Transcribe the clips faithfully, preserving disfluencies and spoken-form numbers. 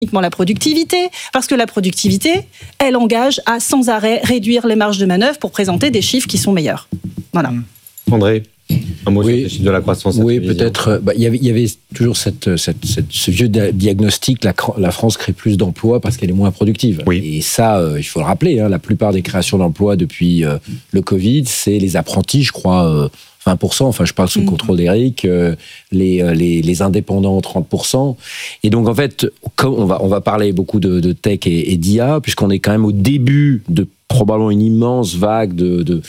uniquement la productivité, parce que la productivité, elle engage à sans arrêt réduire les marges de manœuvre pour présenter des chiffres qui sont meilleurs. Voilà. André, un mot oui, sur les chiffres de la croissance. Oui, peut-être. Bah, y avait, il y avait toujours cette, cette, cette, ce vieux diagnostic, la, la France crée plus d'emplois parce qu'elle est moins productive. Oui. Et ça, euh, il faut le rappeler, hein, la plupart des créations d'emplois depuis euh, le Covid, c'est les apprentis, je crois... Euh, vingt pour cent, enfin je parle sous le contrôle d'Éric, euh, les, les, les indépendants trente pour cent. Et donc en fait, comme on va, on va parler beaucoup de, de tech et, et d'I A, puisqu'on est quand même au début de probablement une immense vague de... de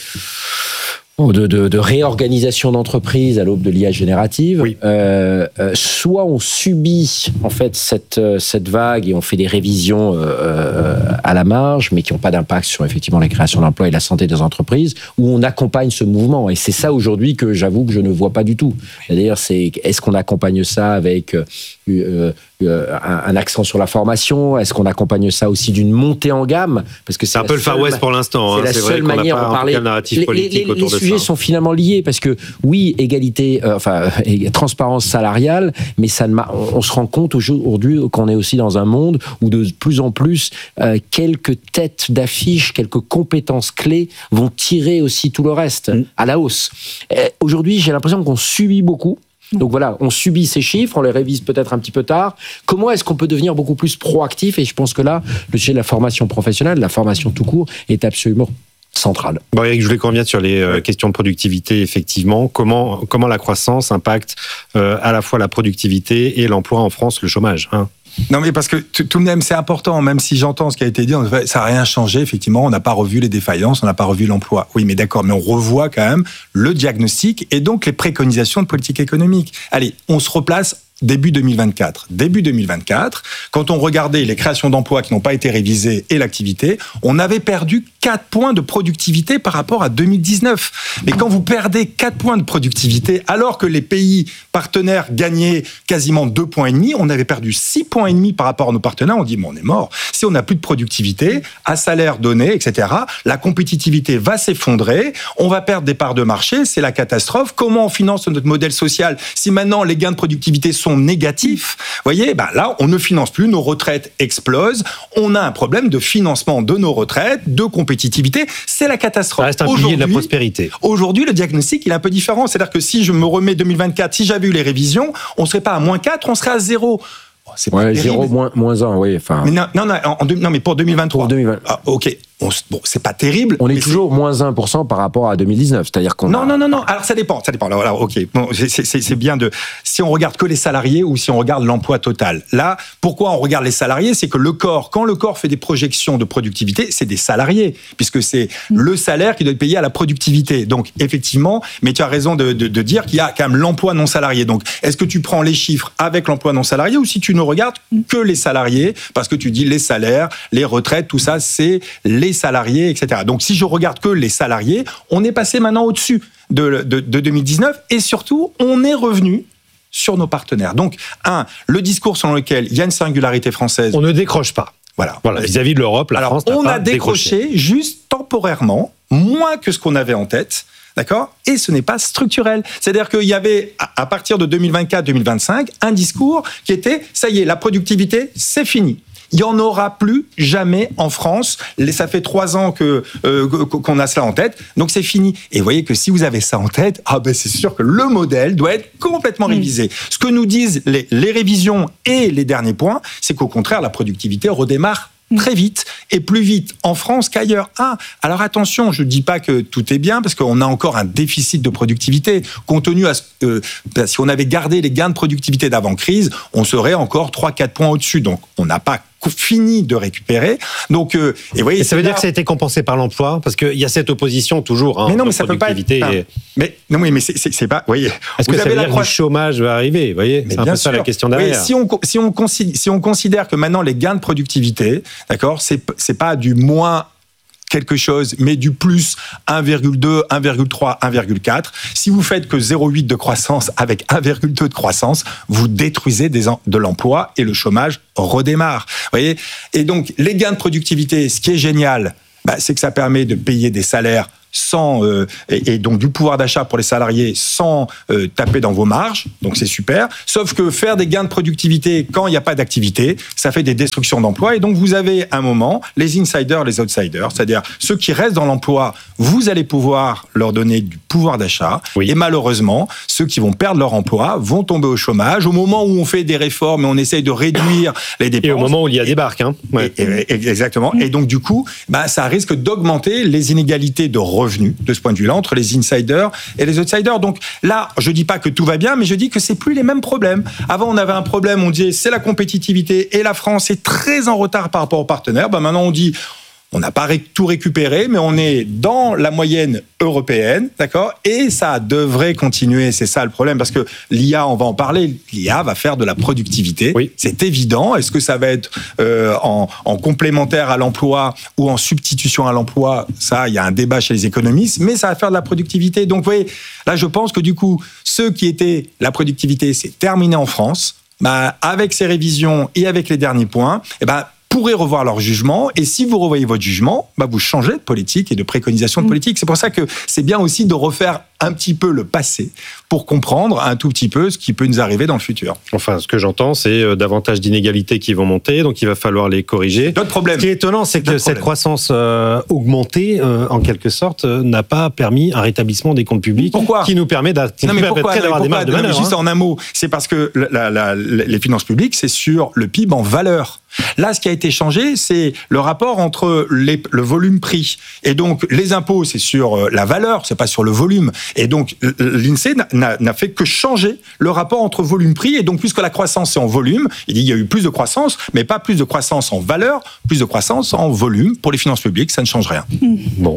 De, de, de réorganisation d'entreprises à l'aube de l'I A générative. Oui. Euh, euh, soit on subit en fait cette, cette vague et on fait des révisions euh, à la marge, mais qui n'ont pas d'impact sur effectivement la création d'emplois et la santé des entreprises, ou on accompagne ce mouvement. Et c'est ça aujourd'hui que j'avoue que je ne vois pas du tout. D'ailleurs, c'est est-ce qu'on accompagne ça avec euh, euh, un, un accent sur la formation? Est-ce qu'on accompagne ça aussi d'une montée en gamme? Parce que c'est, c'est un peu le Far West pour l'instant. C'est hein. la c'est seule vrai manière qu'on n'a pas de parler. un narratif Les, politique les, les, autour les de sujets ça. sont finalement liés parce que oui, égalité, euh, enfin euh, transparence salariale, mais ça ne m'a, on, on se rend compte aujourd'hui qu'on est aussi dans un monde où de plus en plus euh, quelques têtes d'affiche, quelques compétences clés vont tirer aussi tout le reste mmh. à la hausse. Euh, aujourd'hui, j'ai l'impression qu'on subit beaucoup. Donc voilà, on subit ces chiffres, on les révise peut-être un petit peu tard. Comment est-ce qu'on peut devenir beaucoup plus proactif? Et je pense que là, le sujet de la formation professionnelle, la formation tout court, est absolument central. Bon, Éric, je voulais qu'on revienne sur les euh, questions de productivité, effectivement. Comment, comment la croissance impacte euh, à la fois la productivité et l'emploi en France, le chômage, hein? Non, mais parce que tout de même, c'est important, même si j'entends ce qui a été dit, ça n'a rien changé, effectivement, on n'a pas revu les défaillances, on n'a pas revu l'emploi. Oui, mais d'accord, mais on revoit quand même le diagnostic et donc les préconisations de politique économique. Allez, on se replace début deux mille vingt-quatre. Début deux mille vingt-quatre, quand on regardait les créations d'emplois qui n'ont pas été révisées et l'activité, on avait perdu quatre points de productivité par rapport à deux mille dix-neuf. Mais quand vous perdez quatre points de productivité, alors que les pays partenaires gagnaient quasiment deux points et demi, on avait perdu six points et demi par rapport à nos partenaires, on dit, bon, on est mort. Si on n'a plus de productivité, à salaire donné, et cetera, la compétitivité va s'effondrer, on va perdre des parts de marché, c'est la catastrophe. Comment on finance notre modèle social si maintenant les gains de productivité sont négatifs? Vous voyez, ben là, on ne finance plus, nos retraites explosent, on a un problème de financement de nos retraites, de compétitivité, c'est la catastrophe. Ça reste un pilier de la prospérité. Aujourd'hui, le diagnostic, il est un peu différent. C'est-à-dire que si je me remets deux mille vingt-quatre, si j'avais eu les révisions, on ne serait pas à moins quatre, on serait à zéro. Oh, c'est ouais, zéro, moins, moins un, oui. Enfin... Mais non, non, non, en, en, non, mais pour deux mille vingt-trois. Pour deux mille vingt. Ah, ok. On, bon, c'est pas terrible. On est toujours c'est... moins un pour cent par rapport à deux mille dix-neuf. C'est-à-dire qu'on. Non, a... non, non, non. Alors, ça dépend. Ça dépend. Alors, alors ok. Bon, c'est, c'est, c'est bien de. Si on regarde que les salariés ou si on regarde l'emploi total. Là, pourquoi on regarde les salariés? C'est que le corps, quand le corps fait des projections de productivité, c'est des salariés, puisque c'est mmh. le salaire qui doit être payé à la productivité. Donc, effectivement, mais tu as raison de, de, de dire qu'il y a quand même l'emploi non salarié. Donc, est-ce que tu prends les chiffres avec l'emploi non salarié ou si tu ne regardes que les salariés, parce que tu dis les salaires, les retraites, tout ça, c'est les salariés, et cetera. Donc, si je regarde que les salariés, on est passé maintenant au-dessus de, de, de deux mille dix-neuf et surtout, on est revenu sur nos partenaires. Donc, un, le discours selon lequel il y a une singularité française. On ne décroche pas. Voilà. Voilà. Vis-à-vis de l'Europe, la Alors, France n'a on pas a décroché, décroché juste temporairement, moins que ce qu'on avait en tête. D'accord ? Et ce n'est pas structurel. C'est-à-dire qu'il y avait, à partir de deux mille vingt-quatre deux mille vingt-cinq, un discours qui était, ça y est, la productivité, c'est fini. Il n'y en aura plus jamais en France. Ça fait trois ans que, euh, qu'on a cela en tête, donc c'est fini. Et vous voyez que si vous avez ça en tête, ah ben c'est sûr que le modèle doit être complètement mmh. révisé. Ce que nous disent les, les révisions et les derniers points, c'est qu'au contraire, la productivité redémarre très vite, et plus vite en France qu'ailleurs. Ah, alors attention, je ne dis pas que tout est bien, parce qu'on a encore un déficit de productivité. Compte tenu à ce que, euh, si on avait gardé les gains de productivité d'avant-crise, on serait encore trois à quatre points au-dessus. Donc, on n'a pas fini de récupérer. Donc, euh, et, voyez, et ça veut là... dire que ça a été compensé par l'emploi, parce qu'il y a cette opposition toujours. Hein, mais non, mais ça peut pas être. Et... Mais non, mais c'est, c'est, c'est pas. Voyez. Est-ce que ça veut dire que le chômage va arriver? Voyez, mais c'est un peu sûr. Ça la question derrière. Oui, si on si on considère, si on considère que maintenant les gains de productivité, d'accord, c'est c'est pas du moins quelque chose, mais du plus un virgule deux, un virgule trois, un virgule quatre. Si vous faites que zéro virgule huit de croissance avec un virgule deux de croissance, vous détruisez des en, de l'emploi et le chômage redémarre. Vous voyez ? Et donc, les gains de productivité, ce qui est génial, bah, c'est que ça permet de payer des salaires sans euh, et, et donc du pouvoir d'achat pour les salariés sans euh, taper dans vos marges, donc c'est super. Sauf que faire des gains de productivité quand il n'y a pas d'activité, ça fait des destructions d'emplois. Et donc vous avez un moment les insiders, les outsiders, c'est-à-dire ceux qui restent dans l'emploi, vous allez pouvoir leur donner du pouvoir d'achat. Oui. Et malheureusement, ceux qui vont perdre leur emploi vont tomber au chômage. Au moment où on fait des réformes et on essaye de réduire les dépenses. Et au moment où il y a des barques. Hein. Ouais. Et, et, et, exactement. Et donc du coup, bah, ça risque d'augmenter les inégalités de revenus de ce point de vue-là entre les insiders et les outsiders. Donc là, je dis pas que tout va bien, mais je dis que c'est plus les mêmes problèmes. Avant, on avait un problème, on disait c'est la compétitivité et la France est très en retard par rapport aux partenaires. Bah, maintenant, on dit on n'a pas tout récupéré, mais on est dans la moyenne européenne, d'accord ? Et ça devrait continuer, c'est ça le problème, parce que l'I A, on va en parler, l'I A va faire de la productivité, oui. C'est évident. Est-ce que ça va être euh, en, en complémentaire à l'emploi ou en substitution à l'emploi ? Ça, il y a un débat chez les économistes, mais ça va faire de la productivité. Donc, vous voyez, là, je pense que du coup, ceux qui étaient la productivité, c'est terminé en France. Bah, avec ces révisions et avec les derniers points, eh ben, pourrez revoir leur jugement, et si vous revoyez votre jugement, bah vous changez de politique et de préconisation de politique. C'est pour ça que c'est bien aussi de refaire un petit peu le passé pour comprendre un tout petit peu ce qui peut nous arriver dans le futur. Enfin, ce que j'entends, c'est davantage d'inégalités qui vont monter, donc il va falloir les corriger. D'autres problèmes. Ce qui est étonnant, c'est que D'autres cette problèmes. croissance euh, augmentée, euh, en quelque sorte, euh, n'a pas permis un rétablissement des comptes publics. Pourquoi ? Qui nous permet d'a- qui non, nous mais pourquoi, d'avoir mais des marges de manœuvre. Juste hein. en un mot, c'est parce que la, la, la, les finances publiques, c'est sur le P I B en valeur. Là, ce qui a été changé, c'est le rapport entre les, le volume prix. Et donc, les impôts, c'est sur la valeur, c'est pas sur le volume. Et donc, l'INSEE n'a, n'a fait que changer le rapport entre volume prix. Et donc, puisque la croissance, c'est en volume, il dit qu'il y a eu plus de croissance, mais pas plus de croissance en valeur, plus de croissance en volume. Pour les finances publiques, ça ne change rien. Mmh. Bon.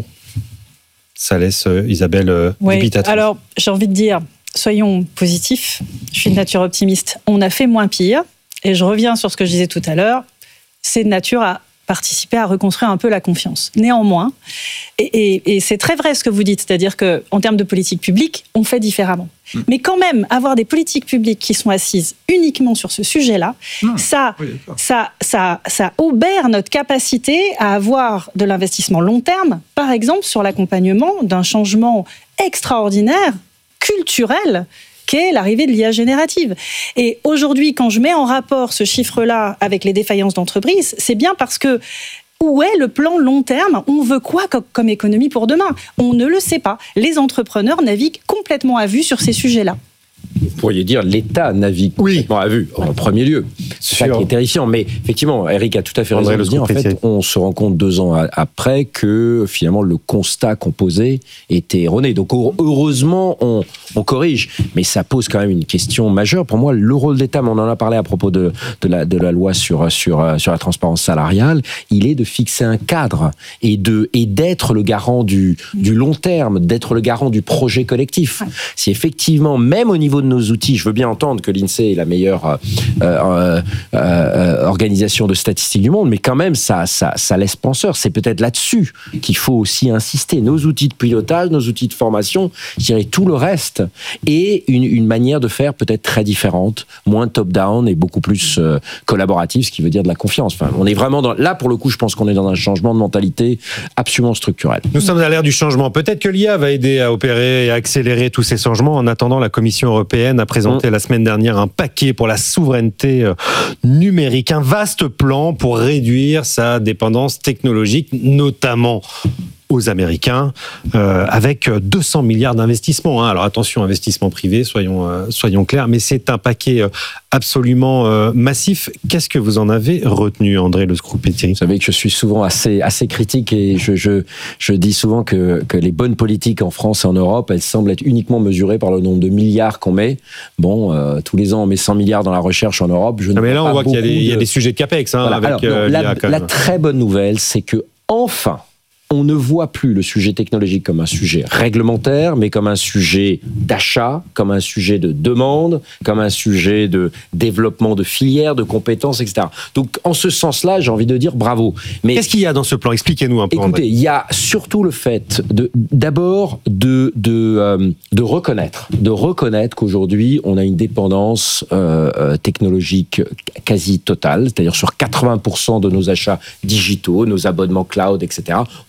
Ça laisse euh, Isabelle euh, oui. dubitative. Alors, j'ai envie de dire, soyons positifs. Je suis de nature optimiste. On a fait moins pire. Et je reviens sur ce que je disais tout à l'heure, c'est de nature à participer à reconstruire un peu la confiance. Néanmoins, et, et, et c'est très vrai ce que vous dites, c'est-à-dire qu'en termes de politique publique, on fait différemment. Mmh. Mais quand même, avoir des politiques publiques qui sont assises uniquement sur ce sujet-là, mmh. ça, oui, ça, ça, ça obère notre capacité à avoir de l'investissement long terme, par exemple sur l'accompagnement d'un changement extraordinaire, culturel, qu'est l'arrivée de l'I A générative. Et aujourd'hui, quand je mets en rapport ce chiffre-là avec les défaillances d'entreprises, c'est bien parce que où est le plan long terme ? On veut quoi comme économie pour demain ? On ne le sait pas. Les entrepreneurs naviguent complètement à vue sur ces sujets-là. Vous pourriez dire l'État navigue complètement à vue, en premier lieu. C'est ça qui est terrifiant. Mais effectivement, Eric a tout à fait raison de dire. En fait, on se rend compte deux ans après que finalement le constat qu'on posait était erroné. Donc heureusement, on, on corrige. Mais ça pose quand même une question majeure. Pour moi, le rôle d'État, mais on en a parlé à propos de, de, la, de la loi sur, sur, sur la transparence salariale, il est de fixer un cadre et, de, et d'être le garant du, du long terme, d'être le garant du projet collectif. Si effectivement, même au niveau de nos outils, je veux bien entendre que l'INSEE est la meilleure euh, euh, euh, organisation de statistiques du monde, mais quand même, ça, ça, ça laisse penseur. C'est peut-être là-dessus qu'il faut aussi insister. Nos outils de pilotage, nos outils de formation, je dirais tout le reste, et une, une manière de faire peut-être très différente, moins top-down et beaucoup plus euh, collaborative, ce qui veut dire de la confiance. Enfin, on est vraiment dans, là, pour le coup, je pense qu'on est dans un changement de mentalité absolument structurel. Nous sommes à l'ère du changement. Peut-être que l'I A va aider à opérer et à accélérer tous ces changements. En attendant, la Commission européenne a présenté mmh. la semaine dernière un paquet pour la souveraineté numérique, un vaste plan pour réduire sa dépendance technologique, notamment aux Américains, euh, avec deux cents milliards d'investissements. Hein. Alors attention, investissement privé, soyons, euh, soyons clairs, mais c'est un paquet euh, absolument euh, massif. Qu'est-ce que vous en avez retenu, André Le Scrupetier ? Vous savez que je suis souvent assez, assez critique et je, je, je dis souvent que, que les bonnes politiques en France et en Europe, elles semblent être uniquement mesurées par le nombre de milliards qu'on met. Bon, euh, tous les ans, on met cent milliards dans la recherche en Europe. Je non, mais là, on voit qu'il y a, des, de... il y a des sujets de CAPEX. Hein, voilà. avec, Alors, euh, non, la, la très bonne nouvelle, c'est que enfin, on ne voit plus le sujet technologique comme un sujet réglementaire, mais comme un sujet d'achat, comme un sujet de demande, comme un sujet de développement de filières, de compétences, et cetera. Donc, en ce sens-là, j'ai envie de dire bravo. Mais qu'est-ce qu'il y a dans ce plan ? Expliquez-nous un peu. Écoutez, André. Il y a surtout le fait de, d'abord de, de, euh, de reconnaître, de reconnaître qu'aujourd'hui, on a une dépendance euh, technologique quasi totale, c'est-à-dire sur quatre-vingts pour cent de nos achats digitaux, nos abonnements cloud, et cetera. On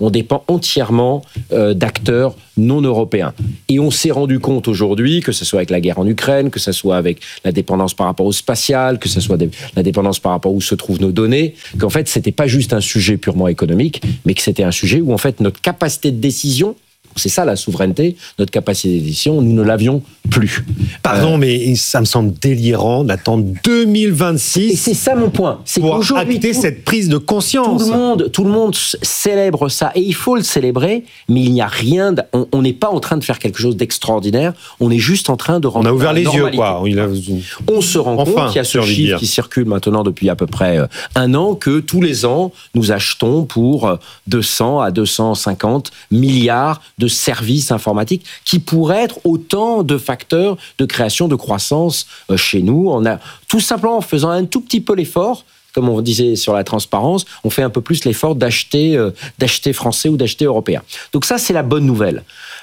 on dépend entièrement euh, d'acteurs non européens. Et on s'est rendu compte aujourd'hui, que ce soit avec la guerre en Ukraine, que ce soit avec la dépendance par rapport au spatial, que ce soit des, la dépendance par rapport où se trouvent nos données, qu'en fait, c'était pas juste un sujet purement économique, mais que c'était un sujet où, en fait, notre capacité de décision, c'est ça la souveraineté, notre capacité de décision, nous ne l'avions plus. Pardon, euh, mais ça me semble délirant d'attendre deux mille vingt-six. Et c'est ça mon point. C'est pour qu'aujourd'hui, acter tout, cette prise de conscience. Tout le monde, tout le monde célèbre ça, et il faut le célébrer, mais il n'y a rien. De, on n'est pas en train de faire quelque chose d'extraordinaire. On est juste en train de rendre. On a ouvert les yeux, quoi. On, a... on se rend enfin, compte, il y a ce chiffre qui circule maintenant depuis à peu près un an, que tous les ans, nous achetons pour deux cents à deux cent cinquante milliards de services informatiques qui pourraient être autant de facteurs de création de croissance chez nous. On a tout simplement en faisant un tout petit peu l'effort, comme on disait sur la transparence, on fait un peu plus l'effort d'acheter, euh, d'acheter français ou d'acheter européen. Donc ça, c'est la bonne nouvelle.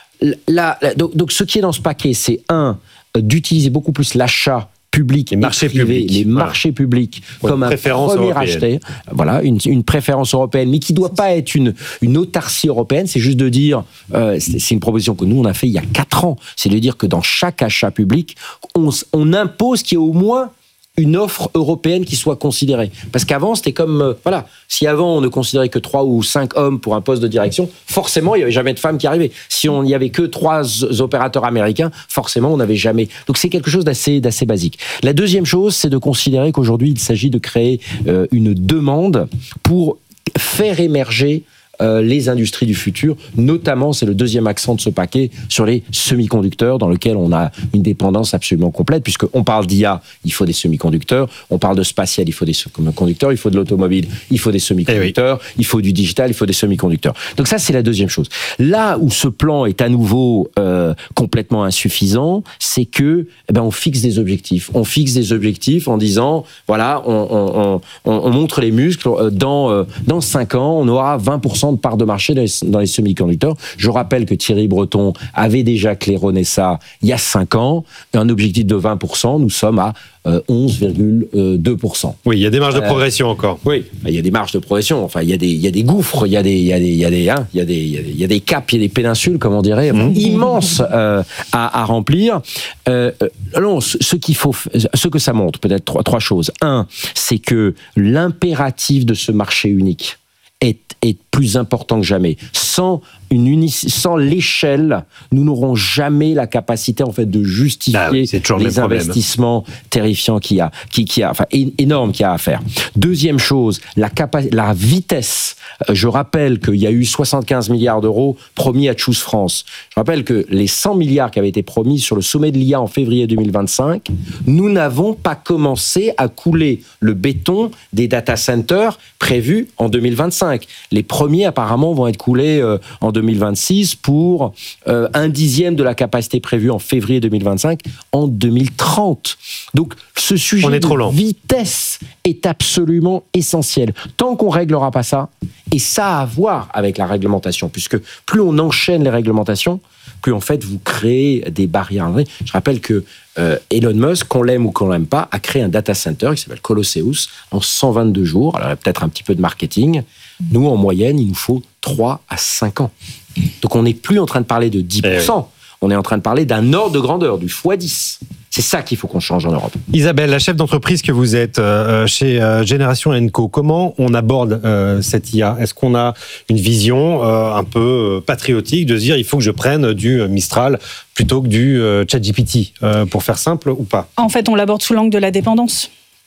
La, la, donc, donc ce qui est dans ce paquet, c'est un, d'utiliser beaucoup plus l'achat public, les marchés privé, publics, les voilà. marchés publics ouais, comme un premier acheté, voilà, une, une préférence européenne, mais qui ne doit pas être une, une autarcie européenne, c'est juste de dire, euh, c'est, c'est une proposition que nous on a fait il y a quatre ans, c'est de dire que dans chaque achat public, on, on impose qu'il y ait au moins une offre européenne qui soit considérée. Parce qu'avant, c'était comme... Euh, voilà, si avant, on ne considérait que trois ou cinq hommes pour un poste de direction, forcément, il n'y avait jamais de femmes qui arrivaient. Si on n'y avait que trois opérateurs américains, forcément, on n'avait jamais... Donc, c'est quelque chose d'assez, d'assez basique. La deuxième chose, c'est de considérer qu'aujourd'hui, il s'agit de créer euh, une demande pour faire émerger Euh, les industries du futur, notamment, c'est le deuxième accent de ce paquet, sur les semi-conducteurs, dans lequel on a une dépendance absolument complète, puisqu'on parle d'I A, il faut des semi-conducteurs, on parle de spatial, il faut des semi-conducteurs, il faut de l'automobile, il faut des semi-conducteurs, eh oui. il faut du digital, il faut des semi-conducteurs. Donc ça, c'est la deuxième chose. Là où ce plan est à nouveau euh, complètement insuffisant, c'est que eh ben, on fixe des objectifs. On fixe des objectifs en disant, voilà, on, on, on, on montre les muscles, dans, euh, dans cinq ans, on aura vingt pour cent de part de marché dans les, dans les semi-conducteurs. Je rappelle que Thierry Breton avait déjà claironné ça il y a cinq ans, un objectif de vingt pour cent, nous sommes à euh, onze virgule deux pour cent. Oui, il y a des marges de progression euh, encore. Oui, il y a des marges de progression, enfin il y a des, il y a des gouffres, il y a des, il y a des, il y a des, hein, il y a des, il y a des caps, il y a des péninsules, comme on dirait, mmh. immenses euh, à, à remplir. Euh, non, ce, ce qu'il faut, ce que ça montre, peut-être trois, trois choses. Un, c'est que l'impératif de ce marché unique est, est plus important que jamais. Sans une unici- sans l'échelle, nous n'aurons jamais la capacité en fait de justifier ah oui, les investissements terrifiants qu'il y a, qui, qui a, enfin énormes qu'il y a à faire. Deuxième chose, la capa- la vitesse. Je rappelle qu'il y a eu soixante-quinze milliards d'euros promis à Choose France. Je rappelle que les cent milliards qui avaient été promis sur le sommet de l'I A en février deux mille vingt-cinq, nous n'avons pas commencé à couler le béton des data centers prévus en deux mille vingt-cinq. Les premiers apparemment vont être coulés euh, en deux mille vingt-six pour euh, un dixième de la capacité prévue en février deux mille vingt-cinq en deux mille trente. Donc ce sujet de vitesse est absolument essentiel. Tant qu'on réglera pas ça, et ça a à voir avec la réglementation, puisque plus on enchaîne les réglementations, plus en fait vous créez des barrières. Je rappelle que euh, Elon Musk, qu'on l'aime ou qu'on l'aime pas, a créé un data center qui s'appelle Colosseus en cent vingt-deux jours. Alors il y a peut-être un petit peu de marketing. Nous, en moyenne, il nous faut trois à cinq ans. Donc on n'est plus en train de parler de dix pour cent. Eh oui. On est en train de parler d'un ordre de grandeur, du fois dix. C'est ça qu'il faut qu'on change en Europe. Isabelle, la chef d'entreprise que vous êtes euh, chez euh, Génération Co, comment on aborde euh, cette I A ? Est-ce qu'on a une vision euh, un peu patriotique de se dire il faut que je prenne du Mistral plutôt que du euh, ChatGPT, euh, pour faire simple ou pas ? En fait, on l'aborde sous l'angle de la dépendance.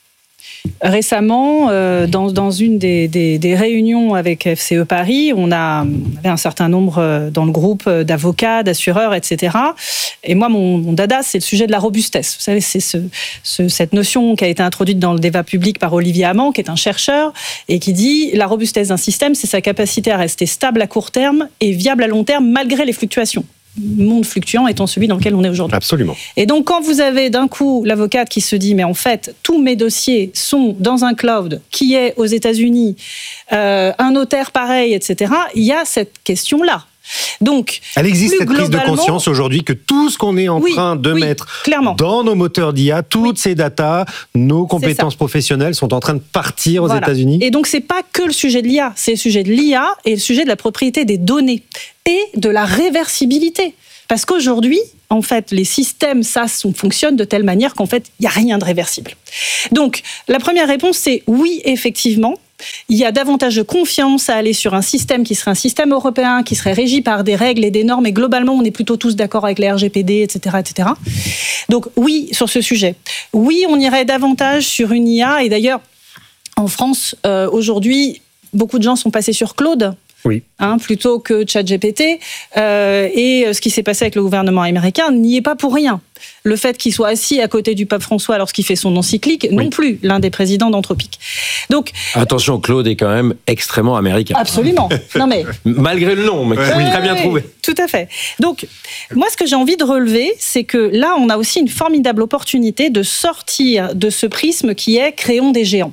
Récemment, euh, dans, dans une des, des, des réunions avec F C E Paris, on, a, on avait un certain nombre dans le groupe d'avocats, d'assureurs, et cetera. Et moi, mon, mon dada, c'est le sujet de la robustesse. Vous savez, c'est ce, ce, cette notion qui a été introduite dans le débat public par Olivier Amand, qui est un chercheur, et qui dit la robustesse d'un système, c'est sa capacité à rester stable à court terme et viable à long terme, malgré les fluctuations. Monde fluctuant étant celui dans lequel on est aujourd'hui. Absolument. Et donc, quand vous avez d'un coup l'avocate qui se dit, mais en fait, tous mes dossiers sont dans un cloud qui est aux États-Unis, euh, un notaire pareil, et cetera, il y a cette question-là. Donc, elle existe cette prise de globalement... conscience aujourd'hui que tout ce qu'on est en oui, train de oui, mettre clairement. dans nos moteurs d'I A, toutes oui. ces datas, nos compétences professionnelles sont en train de partir aux voilà. États-Unis. Et donc, c'est pas que le sujet de l'I A, c'est le sujet de l'I A et le sujet de la propriété des données et de la réversibilité. Parce qu'aujourd'hui, en fait, les systèmes SaaS fonctionnent de telle manière qu'en fait, il n'y a rien de réversible. Donc, la première réponse, c'est oui, effectivement. Il y a davantage de confiance à aller sur un système qui serait un système européen, qui serait régi par des règles et des normes, et globalement, on est plutôt tous d'accord avec les R G P D, et cetera, et cetera. Donc, oui, sur ce sujet. Oui, on irait davantage sur une I A, et d'ailleurs, en France, euh, aujourd'hui, beaucoup de gens sont passés sur Claude. Oui. Hein, plutôt que ChatGPT. Euh, et ce qui s'est passé avec le gouvernement américain n'y est pas pour rien. Le fait qu'il soit assis à côté du pape François lorsqu'il fait son encyclique, oui. non plus, l'un des présidents d'Anthropique. Donc, attention, Claude est quand même extrêmement américain. Absolument. Non mais, malgré le nom, mais ouais, oui, très ouais, bien ouais, trouvé. Tout à fait. Donc, moi, ce que j'ai envie de relever, c'est que là, on a aussi une formidable opportunité de sortir de ce prisme qui est créons des géants.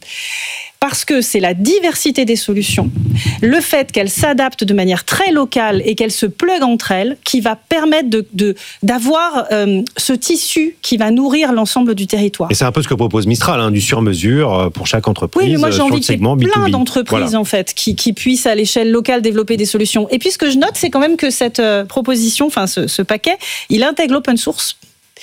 Parce que c'est la diversité des solutions, le fait qu'elles s'adaptent de manière très locale et qu'elles se pluguent entre elles, qui va permettre de, de, d'avoir euh, ce tissu qui va nourrir l'ensemble du territoire. Et c'est un peu ce que propose Mistral, hein, du sur-mesure pour chaque entreprise. Oui, mais moi j'ai sur envie le segment qu'il y ait plein B deux B. d'entreprises Voilà. en fait, qui, qui puissent à l'échelle locale développer des solutions. Et puis ce que je note, c'est quand même que cette euh, proposition, enfin ce, ce paquet, il intègre l'open source.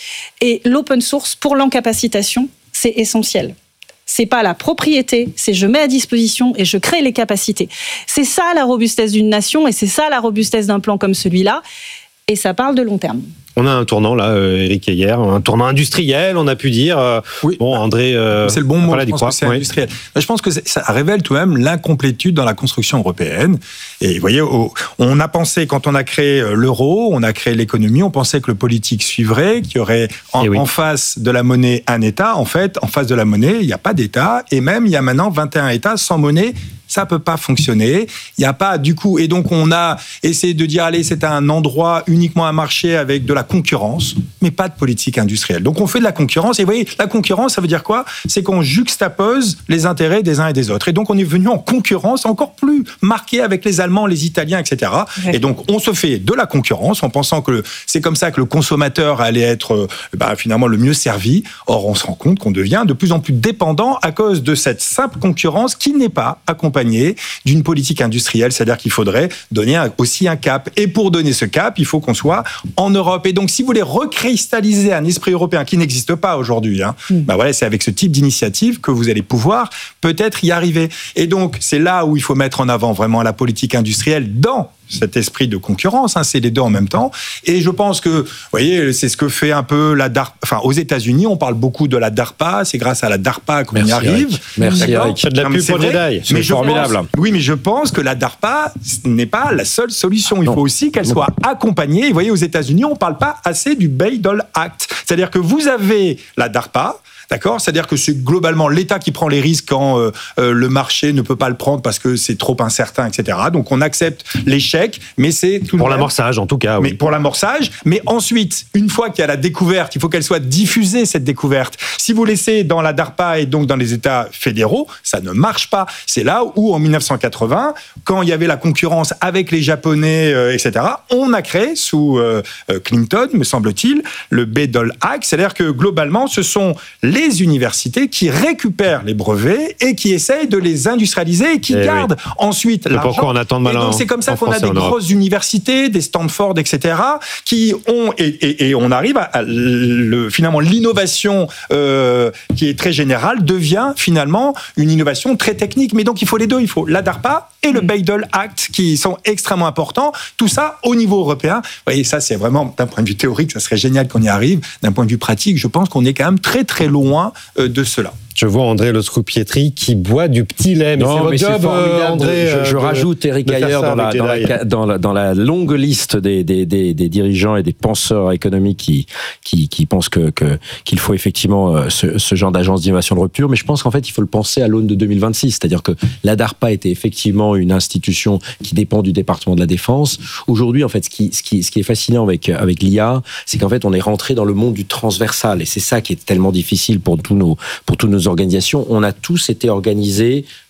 Et l'open source pour l'encapacitation, c'est essentiel. C'est pas la propriété, c'est je mets à disposition et je crée les capacités. C'est ça la robustesse d'une nation et c'est ça la robustesse d'un plan comme celui-là. Et ça parle de long terme. On a un tournant là, euh, Éric Heyer, un tournant industriel, on a pu dire. Euh, oui. Bon, André. Euh, c'est le bon mot. voilà, je pense quoi. que c'est Oui. industriel. Je pense que ça révèle tout de même l'incomplétude dans la construction européenne. Et vous voyez, on a pensé quand on a créé l'euro, on a créé l'économie, on pensait que le politique suivrait, qu'il y aurait en, oui. en face de la monnaie un État. En fait, en face de la monnaie, il n'y a pas d'État. Et même, il y a maintenant vingt et un États sans monnaie. Ça peut pas fonctionner. Il y a pas du coup, et donc on a essayé de dire allez, c'est un endroit uniquement un marché avec de la concurrence, mais pas de politique industrielle. Donc on fait de la concurrence. Et vous voyez, la concurrence, ça veut dire quoi ? C'est qu'on juxtapose les intérêts des uns et des autres. Et donc on est venu en concurrence encore plus marquée avec les Allemands, les Italiens, et cetera. Ouais. Et donc on se fait de la concurrence en pensant que c'est comme ça que le consommateur allait être bah, finalement le mieux servi. Or on se rend compte qu'on devient de plus en plus dépendant à cause de cette simple concurrence qui n'est pas accompagnée d'une politique industrielle, c'est-à-dire qu'il faudrait donner aussi un cap. Et pour donner ce cap, il faut qu'on soit en Europe. Et donc, si vous voulez recristalliser un esprit européen qui n'existe pas aujourd'hui, hein, mmh. bah voilà, c'est avec ce type d'initiative que vous allez pouvoir peut-être y arriver. Et donc, c'est là où il faut mettre en avant vraiment la politique industrielle dans cet esprit de concurrence, hein, c'est les deux en même temps. Et je pense que, vous voyez, c'est ce que fait un peu la DARPA. Enfin, aux États-Unis, on parle beaucoup de la DARPA. C'est grâce à la DARPA qu'on y arrive. Eric. Merci, Eric. C'est de la pub pour Jedi. C'est formidable. Pense, oui, mais je pense que la DARPA n'est pas la seule solution. Il non. faut aussi qu'elle soit accompagnée. Et vous voyez, aux États-Unis, on ne parle pas assez du Bayh-Dole Act. C'est-à-dire que vous avez la DARPA. D'accord ? C'est-à-dire que c'est globalement l'État qui prend les risques quand euh, euh, le marché ne peut pas le prendre parce que c'est trop incertain, et cetera. Donc on accepte l'échec, mais c'est tout pour même... l'amorçage en tout cas. Oui. Mais pour l'amorçage, mais ensuite, une fois qu'il y a la découverte, il faut qu'elle soit diffusée cette découverte. Si vous laissez dans la DARPA et donc dans les États fédéraux, ça ne marche pas. C'est là où en dix-neuf cent quatre-vingts, quand il y avait la concurrence avec les Japonais, euh, et cetera, on a créé sous euh, Clinton, me semble-t-il, le Bayh-Dole Act. C'est-à-dire que globalement, ce sont les les universités qui récupèrent les brevets et qui essayent de les industrialiser et qui et gardent oui. ensuite l'argent. Pourquoi on attend de malin. Et donc c'est comme ça qu'on a des grosses Europe. universités, des Stanford, et cetera, qui ont et, et, et on arrive à, à le, finalement l'innovation euh, qui est très générale devient finalement une innovation très technique. Mais donc il faut les deux, il faut la DARPA et le Bayh-Dole Act qui sont extrêmement importants. Tout ça au niveau européen. Vous voyez, ça c'est vraiment d'un point de vue théorique, ça serait génial qu'on y arrive. D'un point de vue pratique, je pense qu'on est quand même très très loin de cela. Je vois André Loscroux-Pietri qui boit du petit lait. Mais non, c'est votre job, euh, André. Je, je de, rajoute Éric Heyer dans la, dans, la, dans, la, dans la longue liste des, des, des, des dirigeants et des penseurs économiques qui, qui, qui pensent que, que, qu'il faut effectivement ce, ce genre d'agence d'innovation de rupture. Mais je pense qu'en fait, il faut le penser à l'aune de deux mille vingt-six. C'est-à-dire que la DARPA était effectivement une institution qui dépend du département de la Défense. Aujourd'hui, en fait, ce qui, ce qui, ce qui est fascinant avec, avec l'I A, c'est qu'en fait, on est rentré dans le monde du transversal. Et c'est ça qui est tellement difficile pour tous nos, pour tous nos organisations. On a tous été organisés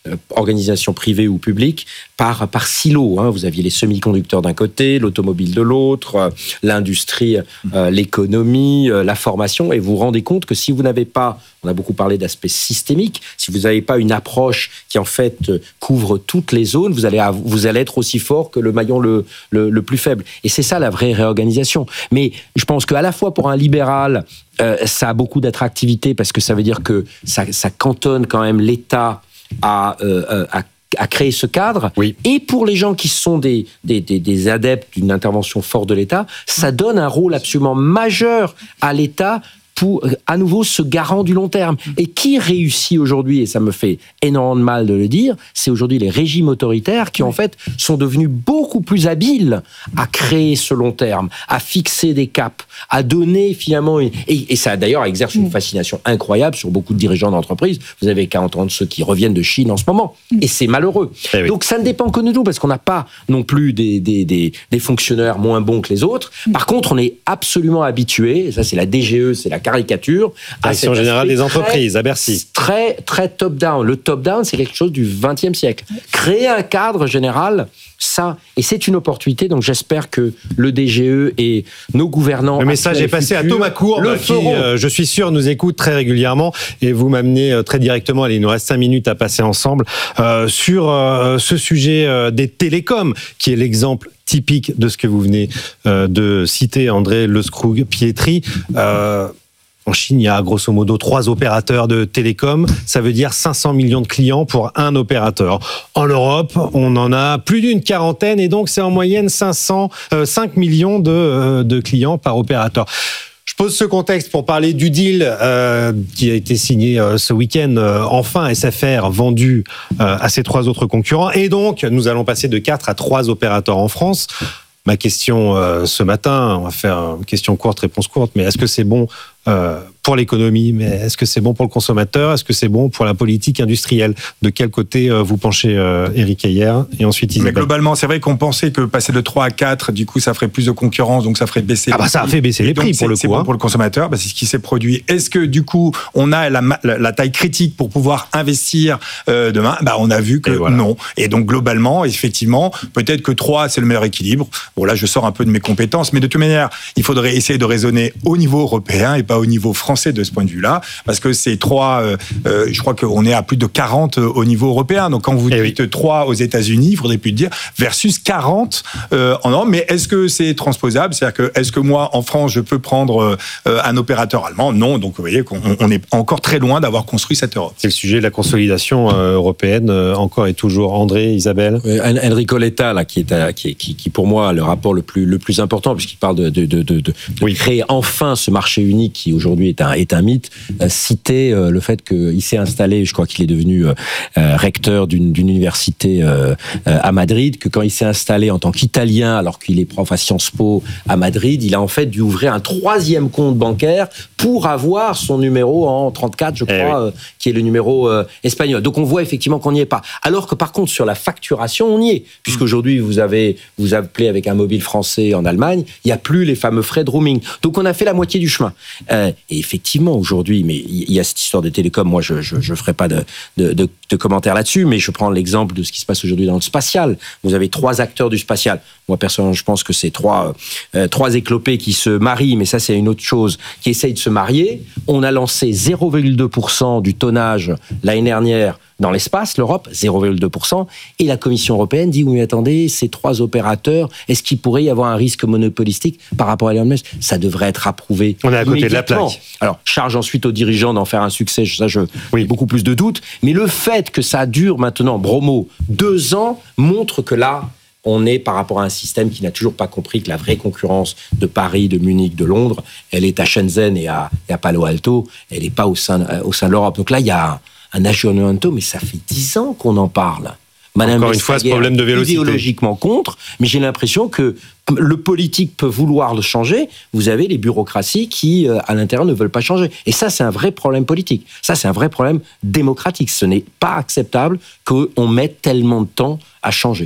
euh, organisation privée ou publique, par, par silo. Hein. Vous aviez les semi-conducteurs d'un côté, l'automobile de l'autre, euh, l'industrie, euh, l'économie, euh, la formation, et vous vous rendez compte que si vous n'avez pas, on a beaucoup parlé d'aspect systémique, si vous n'avez pas une approche qui en fait couvre toutes les zones, vous allez, vous allez être aussi fort que le maillon le, le, le plus faible. Et c'est ça la vraie réorganisation. Mais je pense qu'à la fois pour un libéral, euh, ça a beaucoup d'attractivité parce que ça veut dire que ça, ça cantonne quand même l'État à, euh, à à créer ce cadre, oui. Et pour les gens qui sont des, des, des, des adeptes d'une intervention forte de l'État, ça donne un rôle absolument majeur à l'État pour, à nouveau, ce garant du long terme. Et qui réussit aujourd'hui, et ça me fait énormément de mal de le dire, c'est aujourd'hui les régimes autoritaires qui, en fait, sont devenus beaucoup plus habiles à créer ce long terme, à fixer des caps, à donner finalement... Une... Et, et ça, d'ailleurs, exerce une fascination incroyable sur beaucoup de dirigeants d'entreprise. Vous avez qu'à entendre ceux qui reviennent de Chine en ce moment. Et c'est malheureux. Eh oui. Donc, ça ne dépend que de nous, parce qu'on n'a pas non plus des, des, des, des fonctionnaires moins bons que les autres. Par contre, on est absolument habitué, et ça c'est la D G E, c'est la caricature, Direction générale des entreprises, à Bercy. Très, très top-down. Le top-down, c'est quelque chose du vingtième siècle. Créer un cadre général, ça, et c'est une opportunité, donc j'espère que le D G E et nos gouvernants... Le message est passé à Thomas Courbe, qui, euh, je suis sûr, nous écoute très régulièrement, et vous m'amenez euh, très directement, allez, il nous reste cinq minutes à passer ensemble, euh, sur euh, ce sujet euh, des télécoms, qui est l'exemple typique de ce que vous venez euh, de citer, André Lescroux-Pietri. Euh, En Chine, il y a grosso modo trois opérateurs de télécom. Ça veut dire cinq cents millions de clients pour un opérateur. En Europe, on en a plus d'une quarantaine et donc c'est en moyenne cinq cents, euh, cinq millions de, euh, de clients par opérateur. Je pose ce contexte pour parler du deal euh, qui a été signé euh, ce week-end. Euh, enfin, S F R vendu euh, à ses trois autres concurrents. Et donc, nous allons passer de quatre à trois opérateurs en France. Ma question euh, ce matin, on va faire une question courte, réponse courte, mais est-ce que c'est bon euh, pour l'économie, mais est-ce que c'est bon pour le consommateur? Est-ce que c'est bon pour la politique industrielle? De quel côté euh, vous penchez, euh, Éric Heyer, et ensuite Isabelle? Mais globalement, c'est vrai qu'on pensait que passer de trois à quatre, du coup, ça ferait plus de concurrence, donc ça ferait baisser ah bah les ça a prix. fait baisser Et les prix pour le c'est coup. bon Hein. pour le consommateur, bah c'est ce qui s'est produit. Est-ce que du coup, on a la, la, la taille critique pour pouvoir investir euh, demain? Bah on a vu que et voilà. non. Et donc globalement, effectivement, peut-être que trois, c'est le meilleur équilibre. Bon là, je sors un peu de mes compétences, mais de toute manière, il faudrait essayer de raisonner au niveau européen et pas au niveau français de ce point de vue-là, parce que c'est trois, euh, euh, je crois qu'on est à plus de quarante au niveau européen. Donc quand vous eh dites oui. trois aux États-Unis, il faudrait plus dire versus quarante euh, en Europe. Mais est-ce que c'est transposable? C'est-à-dire que est-ce que moi, en France, je peux prendre euh, un opérateur allemand? Non. Donc vous voyez qu'on on est encore très loin d'avoir construit cette Europe. C'est le sujet de la consolidation euh, européenne, euh, encore et toujours. André, Isabelle? Euh, Enrico Letta, là, qui est, à, qui, est qui, qui pour moi a le rapport le plus le plus important, puisqu'il parle de, de, de, de, de oui. créer enfin ce marché unique qui aujourd'hui est un est un mythe. Euh, citer euh, le fait qu'il s'est installé, je crois qu'il est devenu euh, euh, recteur d'une, d'une université euh, euh, à Madrid, que quand il s'est installé en tant qu'Italien, alors qu'il est prof à Sciences Po à Madrid, il a en fait dû ouvrir un troisième compte bancaire pour avoir son numéro en trente-quatre, je crois, eh oui. euh, qui est le numéro euh, espagnol. Donc on voit effectivement qu'on n'y est pas. Alors que par contre sur la facturation, on y est, puisqu'aujourd'hui vous avez vous appelez avec un mobile français en Allemagne, il n'y a plus les fameux frais de roaming. Donc on a fait la moitié du chemin. Euh, et effectivement aujourd'hui, mais il y a cette histoire des télécoms, moi je je, je ferai pas de, de, de, de commentaires là-dessus, mais je prends l'exemple de ce qui se passe aujourd'hui dans le spatial. Vous avez trois acteurs du spatial. Moi personnellement, je pense que c'est trois euh, trois éclopés qui se marient, mais ça c'est une autre chose, qui essayent de se marier. On a lancé zéro virgule deux pour cent du tonnage l'année dernière dans l'espace, l'Europe, zéro virgule deux pour cent, et la Commission européenne dit, oui, mais attendez, ces trois opérateurs, est-ce qu'il pourrait y avoir un risque monopolistique par rapport à Elon Musk? Ça devrait être approuvé. On est à côté de la plaque. Alors, charge ensuite aux dirigeants d'en faire un succès, ça, je, oui. j'ai beaucoup plus de doutes, mais le fait que ça dure maintenant, bromo, deux ans, montre que là, on est par rapport à un système qui n'a toujours pas compris que la vraie concurrence de Paris, de Munich, de Londres, elle est à Shenzhen et à, et à Palo Alto, elle n'est pas au sein, au sein de l'Europe. Donc là, il y a un aggiornamento, mais ça fait dix ans qu'on en parle. Madame Encore une fois, ce problème de vélocité. Idéologiquement contre, mais j'ai l'impression que le politique peut vouloir le changer. Vous avez les bureaucraties qui, à l'intérieur, ne veulent pas changer. Et ça, c'est un vrai problème politique. Ça, c'est un vrai problème démocratique. Ce n'est pas acceptable qu'on mette tellement de temps à changer.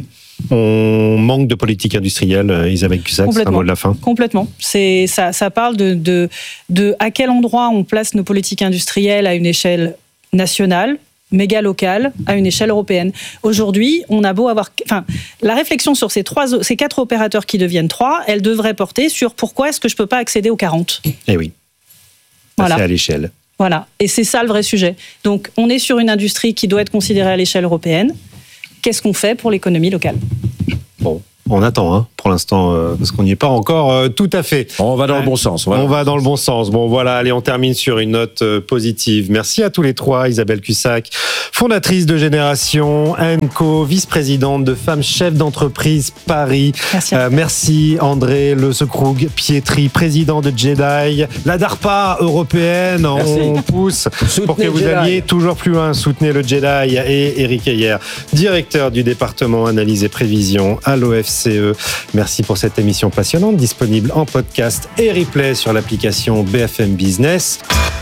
On manque de politique industrielle, Isabelle Cusack, c'est un mot de la fin. Complètement. C'est, ça, ça parle de, de, de à quel endroit on place nos politiques industrielles à une échelle nationale, méga local à une échelle européenne. Aujourd'hui, on a beau avoir... Enfin, la réflexion sur ces, trois, ces quatre opérateurs qui deviennent trois, elle devrait porter sur pourquoi est-ce que je ne peux pas accéder aux quarante. Eh oui, voilà. C'est à l'échelle. Voilà, et c'est ça le vrai sujet. Donc, on est sur une industrie qui doit être considérée à l'échelle européenne. Qu'est-ce qu'on fait pour l'économie locale ? Bon. On attend, hein, pour l'instant, euh, parce qu'on n'y est pas encore euh, tout à fait. On va dans le bon sens. On va, on va dans le bon sens. Bon, voilà, allez, on termine sur une note euh, positive. Merci à tous les trois. Isabelle Cussac, fondatrice de Génération, Anne Co, vice-présidente de Femmes Chefs d'entreprise Paris. Merci. Euh, merci André Le Secroug Pietri, président de Jedi. La DARPA européenne, Merci. on pousse Soutenez pour que vous Jedi. alliez toujours plus loin. Soutenez le Jedi. Et Éric Heyer, directeur du département Analyse et Prévision à l'O F C E. Merci pour cette émission passionnante, disponible en podcast et replay sur l'application B F M Business.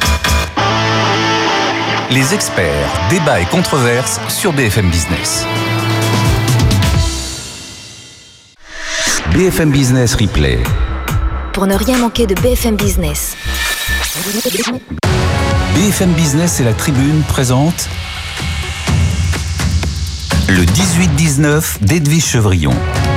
Les experts, débats et controverses sur B F M Business. B F M Business Replay. Pour ne rien manquer de B F M Business. B F M Business et la Tribune présentent le dix-huit dix-neuf d'Edwige Chevrillon.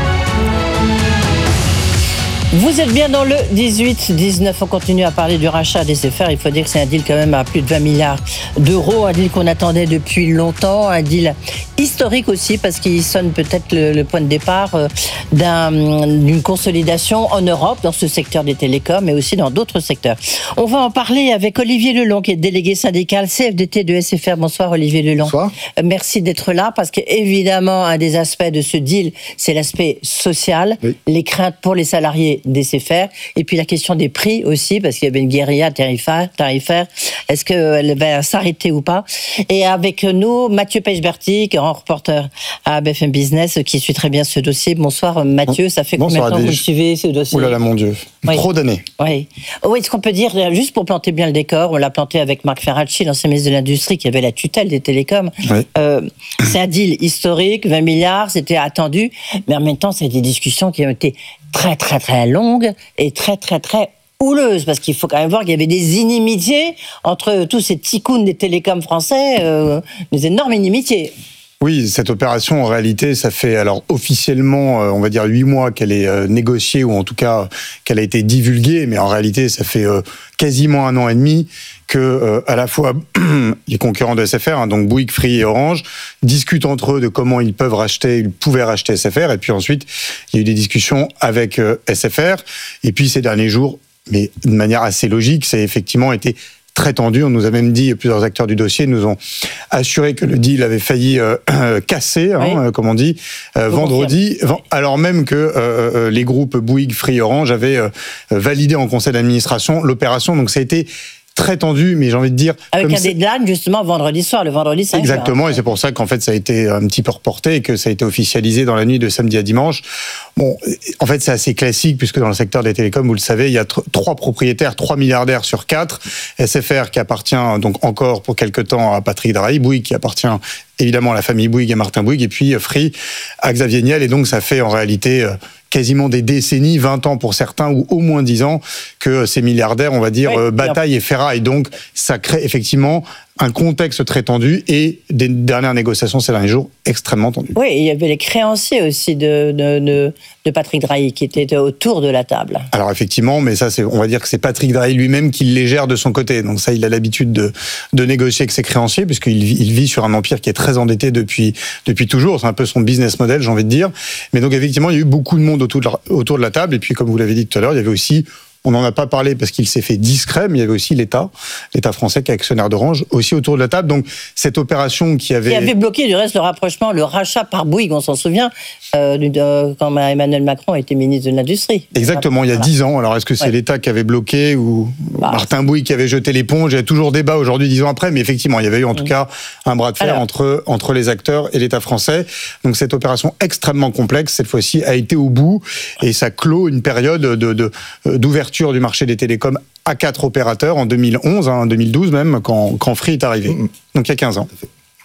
Vous êtes bien dans le dix-huit dix-neuf, on continue à parler du rachat des S F R. Il faut dire que c'est un deal quand même à plus de vingt milliards d'euros, un deal qu'on attendait depuis longtemps, un deal historique aussi parce qu'il sonne peut-être le, le point de départ d'un, d'une consolidation en Europe dans ce secteur des télécoms mais aussi dans d'autres secteurs. On va en parler avec Olivier Lelong qui est délégué syndical C F D T de S F R. Bonsoir Olivier Lelong. Bonsoir. Merci d'être là parce qu'évidemment un des aspects de ce deal c'est l'aspect social, oui. Les craintes pour les salariés des S F R et puis la question des prix aussi parce qu'il y avait une guérilla tarifaire, tarifaire. Est-ce qu'elle va s'arrêter ou pas? Et avec nous Mathieu Pechberti, grand reporter à B F M Business qui suit très bien ce dossier. Bonsoir Mathieu, ça fait Bonsoir, combien de temps que vous suivez ce dossier? Ouh là là mon Dieu, oui. Trop d'années. Oui. Oui, est-ce qu'on peut dire, juste pour planter bien le décor, on l'a planté avec Marc Ferracci, l'ancien ministre de l'Industrie qui avait la tutelle des télécoms. Oui. Euh, c'est un deal historique, vingt milliards, c'était attendu, mais en même temps c'est des discussions qui ont été très très très longues et très très très houleuse, parce qu'il faut quand même voir qu'il y avait des inimitiés entre tous ces ticounes des télécoms français, euh, des énormes inimitiés. Oui, cette opération, en réalité, ça fait alors officiellement, euh, on va dire huit mois qu'elle est euh, négociée, ou en tout cas euh, qu'elle a été divulguée, mais en réalité, ça fait euh, quasiment un an et demi que euh, à la fois les concurrents de S F R, hein, donc Bouygues, Free et Orange, discutent entre eux de comment ils peuvent racheter, ils pouvaient racheter S F R, et puis ensuite, il y a eu des discussions avec euh, S F R, et puis ces derniers jours, mais de manière assez logique, ça a effectivement été très tendu. On nous a même dit, plusieurs acteurs du dossier nous ont assuré que le deal avait failli euh, casser, hein, oui. comme on dit, euh, vendredi, v- alors même que euh, les groupes Bouygues, Free, Orange avaient euh, validé en conseil d'administration l'opération. Donc ça a été très tendu, mais j'ai envie de dire... Avec comme un deadline, justement, vendredi soir, le vendredi cinq Exactement, juin. Et c'est pour ça qu'en fait, ça a été un petit peu reporté et que ça a été officialisé dans la nuit de samedi à dimanche. Bon, en fait, c'est assez classique, puisque dans le secteur des télécoms, vous le savez, il y a t- trois propriétaires, trois milliardaires sur quatre. S F R qui appartient donc encore pour quelque temps à Patrick Drahi, Bouygues qui appartient évidemment à la famille Bouygues et Martin Bouygues, et puis Free à Xavier Niel. Et donc, ça fait en réalité... quasiment des décennies, vingt ans pour certains, ou au moins dix ans, que ces milliardaires, on va dire, oui, bataillent et ferraillent. Donc, ça crée effectivement un contexte très tendu et des dernières négociations ces derniers jours extrêmement tendues. Oui, il y avait les créanciers aussi de, de, de, de Patrick Drahi qui étaient autour de la table. Alors effectivement, mais ça, c'est, on va dire que c'est Patrick Drahi lui-même qui les gère de son côté. Donc ça, il a l'habitude de, de négocier avec ses créanciers, puisqu'il vit, il vit sur un empire qui est très endetté depuis, depuis toujours. C'est un peu son business model, j'ai envie de dire. Mais donc effectivement, il y a eu beaucoup de monde autour de la, autour de la table. Et puis, comme vous l'avez dit tout à l'heure, il y avait aussi... On n'en a pas parlé parce qu'il s'est fait discret, mais il y avait aussi l'État, l'État français qui est actionnaire d'Orange, aussi autour de la table. Donc, cette opération qui avait... Qui avait bloqué, du reste, le rapprochement, le rachat par Bouygues, on s'en souvient, euh, de, quand Emmanuel Macron était ministre de l'Industrie. Exactement, il y a dix ans. Alors, est-ce que c'est ouais. l'État qui avait bloqué ou bah, Martin Bouygues qui avait jeté l'éponge? Il y a toujours débat aujourd'hui, dix ans après, mais effectivement, il y avait eu en tout mmh. cas un bras de fer Alors, entre, entre les acteurs et l'État français. Donc, cette opération extrêmement complexe, cette fois-ci, a été au bout et ça clôt une période de, de, d'ouverture du marché des télécoms à quatre opérateurs en deux mille onze, en hein, deux mille douze même, quand, quand Free est arrivé. Mmh. Donc il y a quinze ans.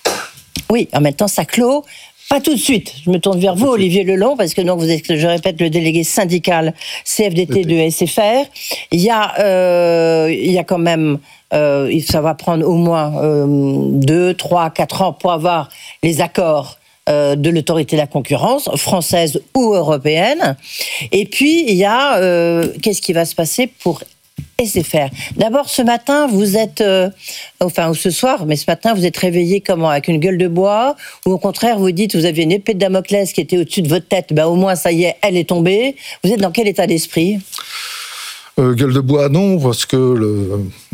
Oui, en même temps, ça clôt. Pas tout de suite. Je me tourne vers vous, Olivier Lelong, parce que donc vous êtes, je répète, le délégué syndical C F D T de S F R. Il y a, euh, il y a quand même euh, ça va prendre au moins euh, deux, trois, quatre ans pour avoir les accords euh, de l'autorité de la concurrence, française ou européenne. Et puis, il y a, euh, qu'est-ce qui va se passer pour S F R? D'abord, ce matin, vous êtes, euh, enfin, ou ce soir, mais ce matin, vous êtes réveillé comment? Avec une gueule de bois? Ou au contraire, vous dites, vous aviez une épée de Damoclès qui était au-dessus de votre tête, ben, au moins, ça y est, elle est tombée. Vous êtes dans quel état d'esprit? euh, Gueule de bois, non, parce que le...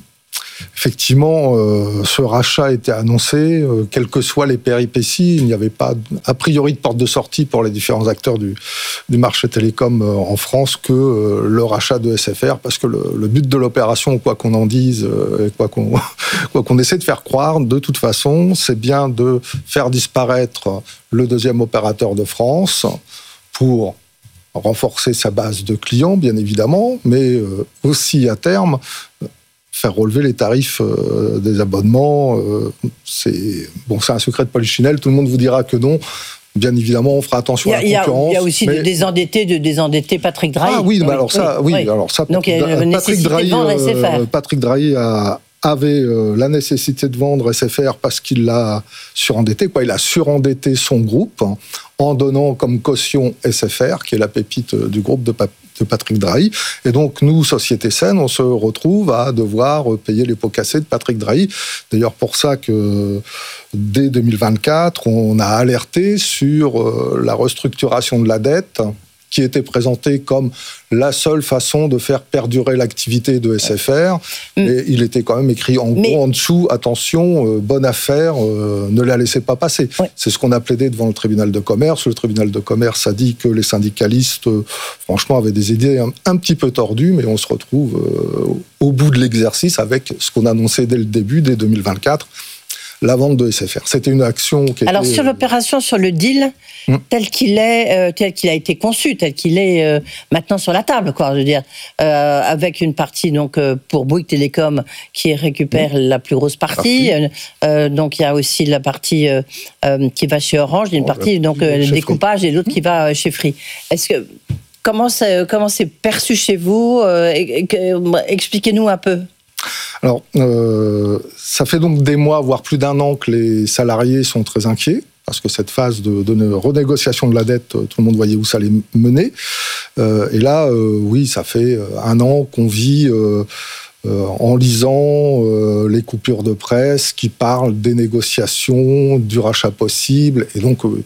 Effectivement, euh, ce rachat a été annoncé, euh, quelles que soient les péripéties, il n'y avait pas a priori de porte de sortie pour les différents acteurs du, du marché télécom euh, en France que euh, le rachat de S F R, parce que le, le but de l'opération, quoi qu'on en dise, euh, et quoi qu'on, quoi qu'on essaie de faire croire, de toute façon, c'est bien de faire disparaître le deuxième opérateur de France pour renforcer sa base de clients, bien évidemment, mais euh, aussi à terme faire relever les tarifs euh, des abonnements. Euh, c'est, bon, c'est un secret de polichinelle, tout le monde vous dira que non. Bien évidemment, on fera attention à la concurrence. Il y a aussi mais... de désendetter, de désendetter Patrick Drahi. Ah oui, bah alors ça, oui, oui. alors ça, donc il y a une Patrick Drahi, de vendre S F R. Euh, Patrick Drahi a, avait euh, la nécessité de vendre S F R parce qu'il l'a surendetté, quoi. Il a surendetté son groupe hein, en donnant comme caution S F R, qui est la pépite du groupe de Patrick. de Patrick Drahi. Et donc, nous, Société Saine, on se retrouve à devoir payer les pots cassés de Patrick Drahi. D'ailleurs, pour ça que dès deux mille vingt-quatre, on a alerté sur la restructuration de la dette qui était présentée comme la seule façon de faire perdurer l'activité de S F R. Mmh. Et il était quand même écrit en Mais... gros en dessous, attention, euh, bonne affaire, euh, ne la laissez pas passer. Ouais. C'est ce qu'on a plaidé devant le tribunal de commerce. Le tribunal de commerce a dit que les syndicalistes, euh, franchement, avaient des idées un, un petit peu tordues, mais on se retrouve euh, au bout de l'exercice avec ce qu'on annonçait dès le début, dès deux mille vingt-quatre, la vente de S F R. C'était une action qui Alors, était... sur l'opération, sur le deal, mmh. tel qu'il est, euh, tel qu'il a été conçu, tel qu'il est euh, maintenant sur la table, quoi, je veux dire, euh, avec une partie donc euh, pour Bouygues Télécom qui récupère mmh. la plus grosse partie. partie. Euh, donc, il y a aussi la partie euh, euh, qui va chez Orange, une oh, partie donc euh, le découpage Free. Et l'autre mmh. qui va chez Free. Est-ce que comment c'est, comment c'est perçu chez vous? euh, Expliquez-nous un peu. Alors, euh, ça fait donc des mois, voire plus d'un an, que les salariés sont très inquiets, parce que cette phase de, de renégociation de la dette, tout le monde voyait où ça allait mener. Euh, et là, euh, oui, ça fait un an qu'on vit euh, euh, en lisant euh, les coupures de presse qui parlent des négociations, du rachat possible. Et donc, euh,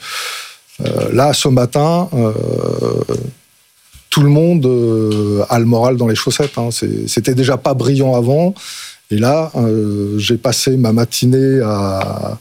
là, ce matin... Euh, tout le monde euh, a le moral dans les chaussettes. Hein. C'est, c'était déjà pas brillant avant. Et là, euh, j'ai passé ma matinée à,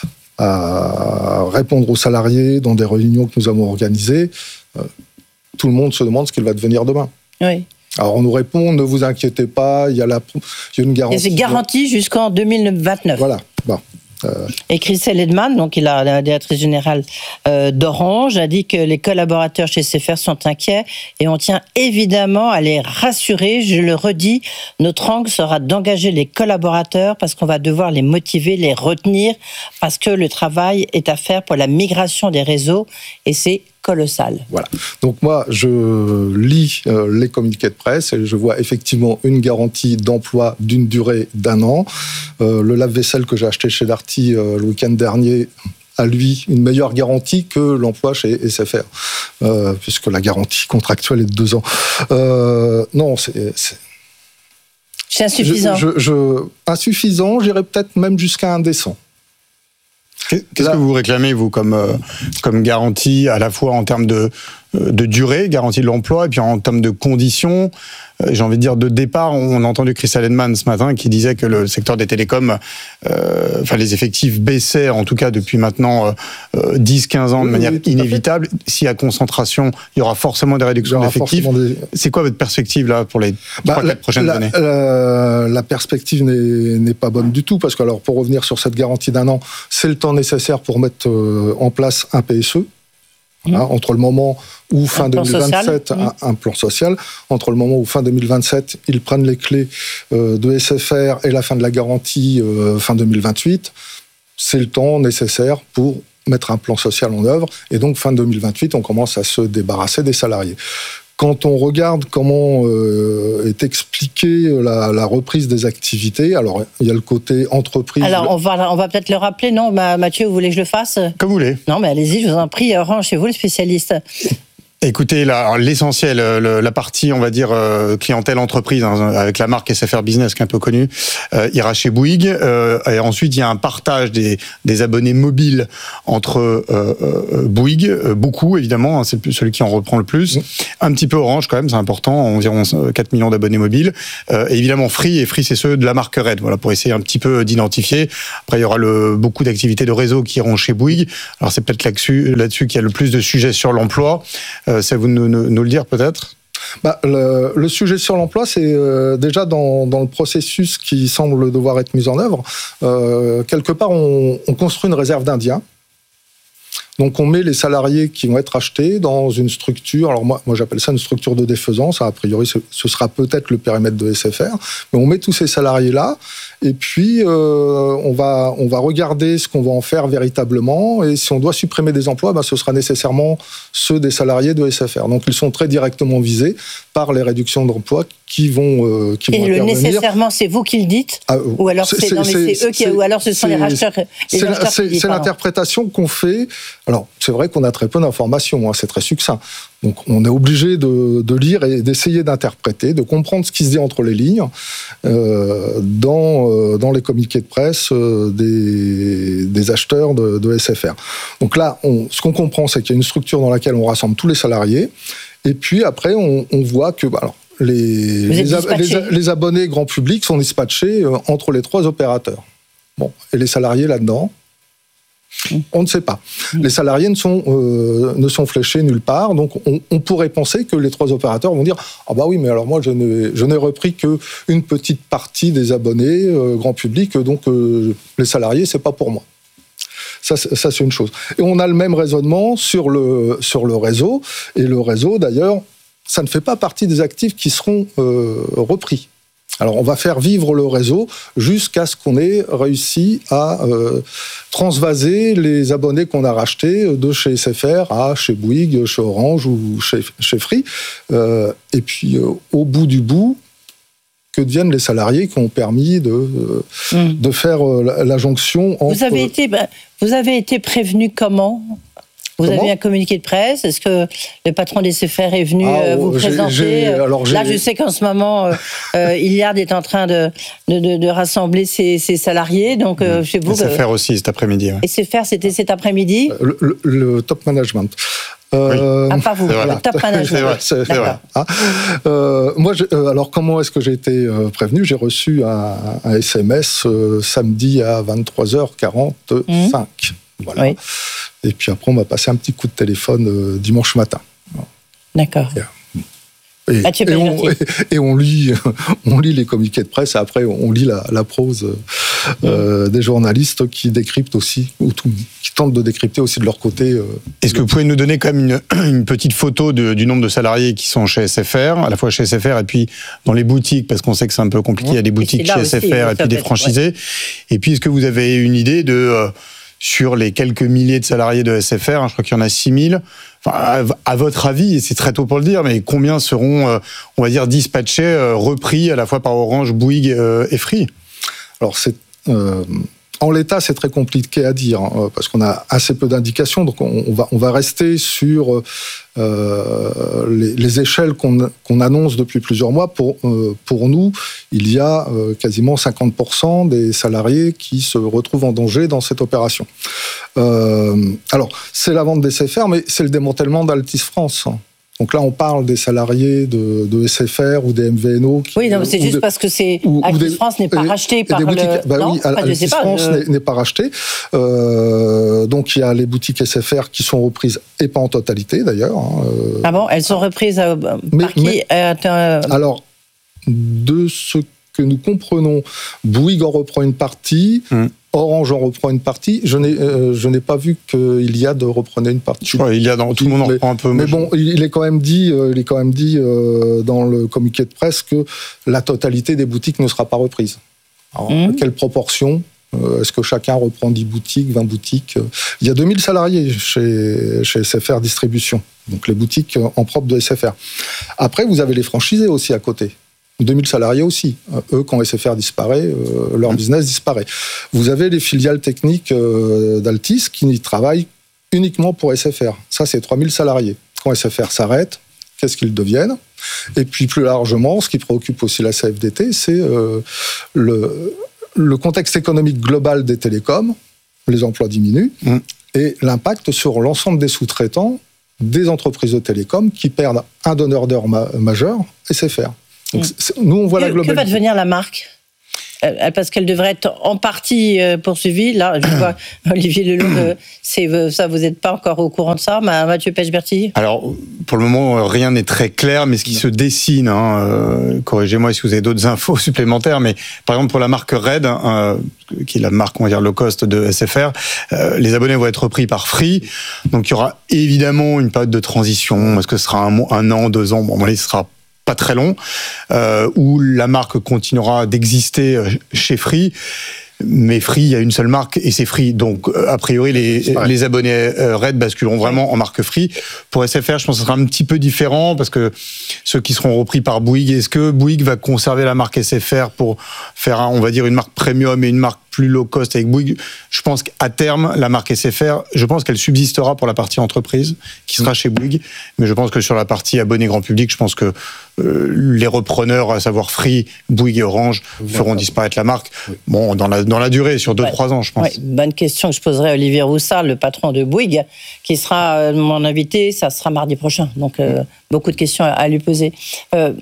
à répondre aux salariés dans des réunions que nous avons organisées. Euh, tout le monde se demande ce qu'il va devenir demain. Oui. Alors on nous répond, ne vous inquiétez pas, il y a, la, il y a une garantie. Il y a une garantie jusqu'en deux mille vingt-neuf. Voilà. Bon. Euh... Et Christelle Edman, donc il a la directrice générale euh, d'Orange, a dit que les collaborateurs chez S F R sont inquiets et on tient évidemment à les rassurer. Je le redis, notre angle sera d'engager les collaborateurs parce qu'on va devoir les motiver, les retenir, parce que le travail est à faire pour la migration des réseaux et c'est colossal. Voilà. Donc moi, je lis euh, les communiqués de presse et je vois effectivement une garantie d'emploi d'une durée d'un an. Euh, le lave-vaisselle que j'ai acheté chez Darty euh, le week-end dernier a, lui, une meilleure garantie que l'emploi chez S F R, euh, puisque la garantie contractuelle est de deux ans. Euh, non, c'est... c'est... c'est insuffisant. Je, je, je, insuffisant, j'irais peut-être même jusqu'à indécent. Qu'est-ce que vous réclamez, vous, comme, euh, comme garantie, à la fois en termes de, de durée, garantie de l'emploi, et puis en termes de conditions, euh, j'ai envie de dire de départ? On a entendu Christelle Edman ce matin qui disait que le secteur des télécoms, euh, enfin les effectifs baissaient, en tout cas depuis maintenant euh, dix quinze ans, de oui, manière oui, inévitable. S'il y a concentration, il y aura forcément des réductions d'effectifs. Des... C'est quoi votre perspective là pour les bah, trois quatre prochaines la, années? la, la perspective n'est, n'est pas bonne du tout, parce que alors, pour revenir sur cette garantie d'un an, c'est le temps nécessaire pour mettre euh, en place un P S E. Mmh. Hein, entre le moment où fin deux mille vingt-sept, un, un plan social, entre le moment où fin deux mille vingt-sept, ils prennent les clés euh, de S F R et la fin de la garantie euh, fin deux mille vingt-huit, c'est le temps nécessaire pour mettre un plan social en œuvre. Et donc fin deux mille vingt-huit, on commence à se débarrasser des salariés. quand on regarde comment euh, est expliquée la, la reprise des activités, alors il y a le côté entreprise. Alors on va, on va peut-être le rappeler, non Mathieu, vous voulez que je le fasse ? Comme vous voulez. Non, mais allez-y, je vous en prie, Orange, c'est vous le spécialiste. Écoutez, là, l'essentiel, le, la partie, on va dire, euh, clientèle entreprise, hein, avec la marque S F R Business, qui est un peu connue, euh, ira chez Bouygues. Euh, et ensuite, il y a un partage des, des abonnés mobiles entre euh, euh, Bouygues, euh, beaucoup évidemment, hein, c'est celui qui en reprend le plus. Un petit peu Orange quand même, c'est important, environ quatre millions d'abonnés mobiles. Euh, et évidemment Free, et Free c'est ceux de la marque Red, voilà, pour essayer un petit peu d'identifier. Après, il y aura le, beaucoup d'activités de réseau qui iront chez Bouygues. Alors c'est peut-être là-dessus, là-dessus qu'il y a le plus de sujets sur l'emploi. Euh, c'est à vous de nous, nous, nous le dire peut-être ? Bah, le, le sujet sur l'emploi, c'est euh, déjà dans, dans le processus qui semble devoir être mis en œuvre. Euh, quelque part, on, on construit une réserve d'Indiens. Donc on met les salariés qui vont être achetés dans une structure, alors moi, moi j'appelle ça une structure de défaisance, a priori ce, ce sera peut-être le périmètre de S F R, mais on met tous ces salariés-là, et puis euh, on, va, on va regarder ce qu'on va en faire véritablement, et si on doit supprimer des emplois, ben, ce sera nécessairement ceux des salariés de S F R. Donc ils sont très directement visés par les réductions d'emplois qui vont, euh, qui et vont le intervenir. Nécessairement, c'est vous qui le dites ah, ou alors c'est, c'est, non, mais c'est eux qui, ou alors ce sont les racheteurs, les c'est, acheteurs c'est, qui disent, c'est l'interprétation qu'on fait. Alors, c'est vrai qu'on a très peu d'informations, hein, c'est très succinct. Donc, on est obligé de, de lire et d'essayer d'interpréter, de comprendre ce qui se dit entre les lignes euh, dans, euh, dans les communiqués de presse euh, des, des acheteurs de, de S F R. Donc là, on, ce qu'on comprend, c'est qu'il y a une structure dans laquelle on rassemble tous les salariés, et puis après, on, on voit que... Bah, alors, les, les, ab- les, les abonnés grand public sont dispatchés euh, entre les trois opérateurs. Bon, et les salariés là-dedans, on ne sait pas. Les salariés ne sont, euh, ne sont fléchés nulle part, donc on, on pourrait penser que les trois opérateurs vont dire « Ah bah oui, mais alors moi je n'ai, je n'ai repris qu'une petite partie des abonnés euh, grand public, donc euh, les salariés, c'est pas pour moi ». Ça, ça, c'est une chose. Et on a le même raisonnement sur le, sur le réseau, et le réseau d'ailleurs, ça ne fait pas partie des actifs qui seront euh, repris. Alors, on va faire vivre le réseau jusqu'à ce qu'on ait réussi à euh, transvaser les abonnés qu'on a rachetés de chez S F R à chez Bouygues, chez Orange ou chez, chez Free. Euh, et puis, euh, au bout du bout, que deviennent les salariés qui ont permis de, euh, mmh. de faire euh, la, la jonction entre... Vous avez été, vous avez été prévenu comment ? Vous Comment avez un communiqué de presse ? Est-ce que le patron des S F R est venu ah, vous j'ai, présenter j'ai, alors, Là, je sais qu'en ce moment, euh, Iliad est en train de, de, de, de rassembler ses, ses salariés. Donc, euh, chez vous, S F R euh, aussi cet après-midi. Ouais. S F R, c'était cet après-midi. Le, le, le top management. Euh, oui. Ah, pas vous, le top management. C'est vrai, c'est, c'est vrai. Ah, euh, moi, je, euh, alors, comment est-ce que j'ai été euh, prévenu ? J'ai reçu un, un S M S euh, samedi à vingt-trois heures quarante-cinq. Mmh. Voilà. Oui. Et puis après, on m'a passé un petit coup de téléphone euh, dimanche matin. D'accord. Et, et, et, on, et, et on lit, on lit les communiqués de presse. Et après, on lit la, la prose euh, mmh. des journalistes qui décryptent aussi, ou tout, qui tentent de décrypter aussi de leur côté. Euh, Est-ce que vous pouvez nous donner quand même une, une petite photo de, du nombre de salariés qui sont chez S F R, à la fois chez S F R et puis dans les boutiques, parce qu'on sait que c'est un peu compliqué. Mmh. Il y a des boutiques chez aussi, S F R et puis des franchisés. Ouais. Et puis, est-ce que vous avez une idée de euh, sur les quelques milliers de salariés de S F R, hein, je crois qu'il y en a six mille. Enfin, à votre avis, et c'est très tôt pour le dire, mais combien seront, euh, on va dire, dispatchés, euh, repris à la fois par Orange, Bouygues euh, et Free ? Alors, c'est, euh, en l'état, c'est très compliqué à dire, hein, parce qu'on a assez peu d'indications, donc on, on, va, on va rester sur euh, les, les échelles qu'on, qu'on annonce depuis plusieurs mois. Pour, euh, pour nous, il y a euh, quasiment cinquante pour cent des salariés qui se retrouvent en danger dans cette opération. Euh, alors, c'est la vente des S F R, mais c'est le démantèlement d'Altis France. Donc là, on parle des salariés de, de S F R ou des M V N O. Qui, oui, non, mais c'est juste de, parce que c'est Altis France n'est pas et, racheté par boutiques, le... Bah non, oui, Altis France je... n'est, n'est pas racheté. Euh, donc il y a les boutiques S F R qui sont reprises, et pas en totalité d'ailleurs. Hein. Ah bon, elles sont reprises euh, mais, par qui mais, euh, Alors, de ce que nous comprenons, Bouygues en reprend une partie... Hum. Orange en reprend une partie. Je n'ai, euh, je n'ai pas vu qu'Iliad reprenait une partie. Je crois Iliad, tout le monde en reprend un peu. Mais bon, il est quand même dit, euh, il est quand même dit euh, dans le communiqué de presse que la totalité des boutiques ne sera pas reprise. Alors, mmh. Quelle proportion ? Euh, est-ce que chacun reprend dix boutiques, vingt boutiques? Il y a deux mille salariés chez, chez S F R Distribution, donc les boutiques en propre de S F R. Après, vous avez les franchisés aussi à côté. deux mille salariés aussi. Eux, quand S F R disparaît, euh, leur business disparaît. Vous avez les filiales techniques euh, d'Altis qui travaillent uniquement pour S F R. Ça, c'est trois mille salariés. Quand S F R s'arrête, qu'est-ce qu'ils deviennent? Et puis, plus largement, ce qui préoccupe aussi la C F D T, c'est euh, le, le contexte économique global des télécoms. Les emplois diminuent. Mmh. Et l'impact sur l'ensemble des sous-traitants des entreprises de télécoms qui perdent un donneur d'heures ma- majeur, S F R. Donc, mmh. Nous, on voit que, la globalité. Que va devenir la marque ? Parce qu'elle devrait être en partie poursuivie. Là, je vois Olivier Leloube, c'est ça, vous n'êtes pas encore au courant de ça, Mathieu Pechberti ? Alors, pour le moment, rien n'est très clair, mais ce qui se dessine, hein, euh, corrigez-moi si vous avez d'autres infos supplémentaires, mais par exemple pour la marque Red, euh, qui est la marque, on va dire, low cost de S F R, euh, les abonnés vont être repris par Free, donc il y aura évidemment une période de transition. Est-ce que ce sera un, un an, deux ans ? Bon, ce sera pas très long, euh, où la marque continuera d'exister chez Free, mais Free, il y a une seule marque et c'est Free. Donc, a priori, les, les abonnés Red basculeront vraiment en marque Free. Pour S F R, je pense que ce sera un petit peu différent parce que ceux qui seront repris par Bouygues, est-ce que Bouygues va conserver la marque S F R pour faire, un, on va dire, une marque premium et une marque plus low cost avec Bouygues? Je pense qu'à terme, la marque S F R, je pense qu'elle subsistera pour la partie entreprise, qui sera chez Bouygues, mais je pense que sur la partie abonné grand public, je pense que euh, les repreneurs, à savoir Free, Bouygues et Orange, feront disparaître la marque. Bon, dans la, dans la durée, sur deux trois ouais. ans, je pense. Ouais. Bonne question que je poserai à Olivier Roussard, le patron de Bouygues, qui sera euh, mon invité, ça sera mardi prochain. Donc, euh, mmh. beaucoup de questions à, à lui poser. Euh,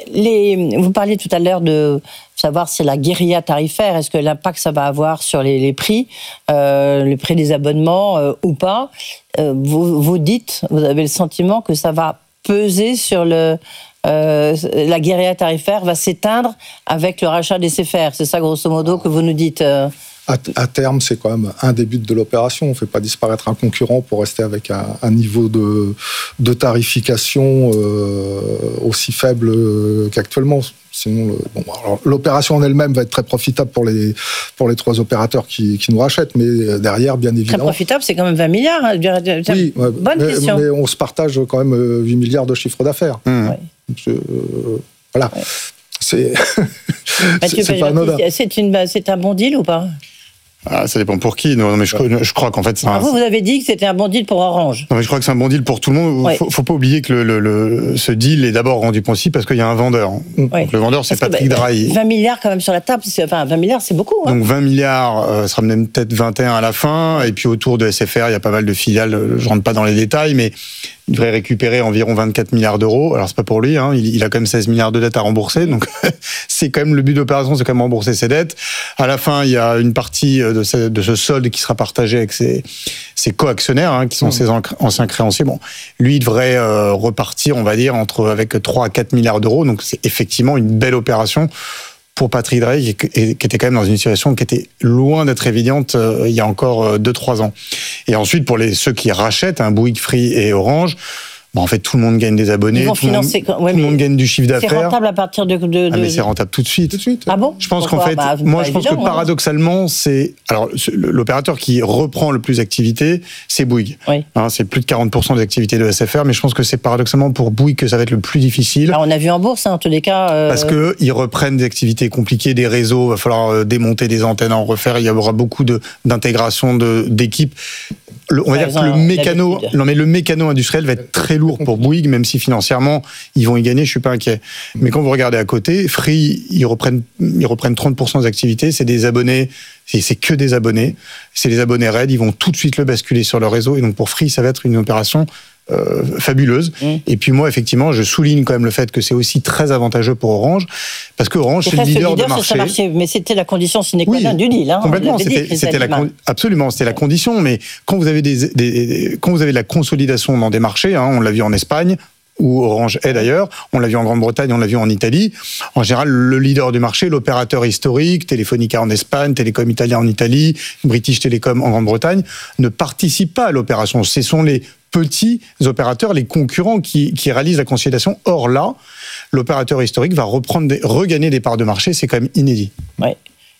les, vous parliez tout à l'heure de savoir si la guérilla tarifaire, est-ce que l'impact ça va avoir sur les, les prix, euh, le prix des abonnements euh, ou pas. Euh, vous, vous dites, vous avez le sentiment que ça va peser sur le... Euh, la guérilla tarifaire va s'éteindre avec le rachat des S F R. C'est ça, grosso modo, que vous nous dites euh... à, à terme, c'est quand même un des buts de l'opération. On ne fait pas disparaître un concurrent pour rester avec un, un niveau de, de tarification euh, aussi faible qu'actuellement. Sinon, le, bon, alors, l'opération en elle-même va être très profitable pour les, pour les trois opérateurs qui, qui nous rachètent, mais derrière, bien évidemment... Très profitable, c'est quand même vingt milliards. Hein. Oui, bonne mais, question. Mais on se partage quand même huit milliards de chiffre d'affaires. Mmh. Ouais. Je, euh, voilà. Ouais. C'est, Mathieu, c'est, c'est, pas anodin. C'est, une, c'est un bon deal ou pas ? Ah, ça dépend pour qui. Non, mais je, je crois qu'en fait, c'est un... vous, vous avez dit que c'était un bon deal pour Orange. Non, mais je crois que c'est un bon deal pour tout le monde. Ouais. Faut, faut pas oublier que le, le, le, ce deal est d'abord rendu possible parce qu'il y a un vendeur. Ouais. Donc, le vendeur, c'est parce Patrick que, bah, Drahi. vingt milliards quand même sur la table. C'est, enfin, vingt milliards, c'est beaucoup. Hein. Donc vingt milliards, euh, ça sera même peut-être vingt et un à la fin. Et puis autour de S F R, il y a pas mal de filiales. Je rentre pas dans les détails, mais il devrait récupérer environ vingt-quatre milliards d'euros. Alors c'est pas pour lui, hein. il, il a quand même seize milliards de dettes à rembourser. Donc c'est quand même le but de l'opération, c'est quand même rembourser ses dettes. À la fin, il y a une partie de ce, de ce solde qui sera partagé avec ses, ses co-actionnaires, hein, qui sont mmh. ses anciens créanciers. Bon, lui, il devrait euh, repartir, on va dire, entre avec trois à quatre milliards d'euros. Donc c'est effectivement une belle opération pour Patrick Drahi, qui était quand même dans une situation qui était loin d'être évidente euh, il y a encore deux trois ans. Et ensuite, pour les, ceux qui rachètent, hein, Bouygues, Free et Orange, bon, en fait, tout le monde gagne des abonnés, tout, financer, le monde, ouais, tout le monde gagne du chiffre d'affaires. C'est rentable à partir de... de, de... Ah, mais c'est rentable tout de suite. Tout de suite. Ah bon ? Je pense Pourquoi ? qu'en fait, bah, moi, je pense évident, que paradoxalement, c'est... Alors, l'opérateur qui reprend le plus d'activités, c'est Bouygues. Oui. Hein, c'est plus de quarante pour cent des activités de S F R, mais je pense que c'est paradoxalement pour Bouygues que ça va être le plus difficile. Alors, on a vu en bourse, hein, en tous les cas... Euh... Parce qu'ils reprennent des activités compliquées, des réseaux, il va falloir démonter des antennes, en refaire, il y aura beaucoup de, d'intégration de, d'équipes. Le, on va dire que le mécano, non mais le mécano industriel va être très lourd pour Bouygues, même si financièrement ils vont y gagner, je suis pas inquiet. Mais quand vous regardez à côté, Free, ils reprennent, ils reprennent trente pour cent des activités, c'est des abonnés, c'est, c'est que des abonnés, c'est les abonnés Red, ils vont tout de suite le basculer sur leur réseau, et donc pour Free, ça va être une opération Euh, fabuleuse. Mmh. Et puis moi, effectivement, je souligne quand même le fait que c'est aussi très avantageux pour Orange, parce que Orange, c'est, c'est le leader, leader de marché. marché. Mais c'était la condition sine qua non oui, du deal. Hein, complètement, c'était, dit, c'était la con... absolument, c'était la condition. Mais quand vous avez des, des, quand vous avez de la consolidation dans des marchés, hein, on l'a vu en Espagne, où Orange est d'ailleurs, on l'a vu en Grande-Bretagne, on l'a vu en Italie. En général, le leader du marché, l'opérateur historique, Telefonica en Espagne, Telecom Italia en Italie, British Telecom en Grande-Bretagne, ne participe pas à l'opération. Ce sont les petits opérateurs, les concurrents qui, qui réalisent la consolidation. Or là, l'opérateur historique va reprendre des, regagner des parts de marché, c'est quand même inédit. Ouais.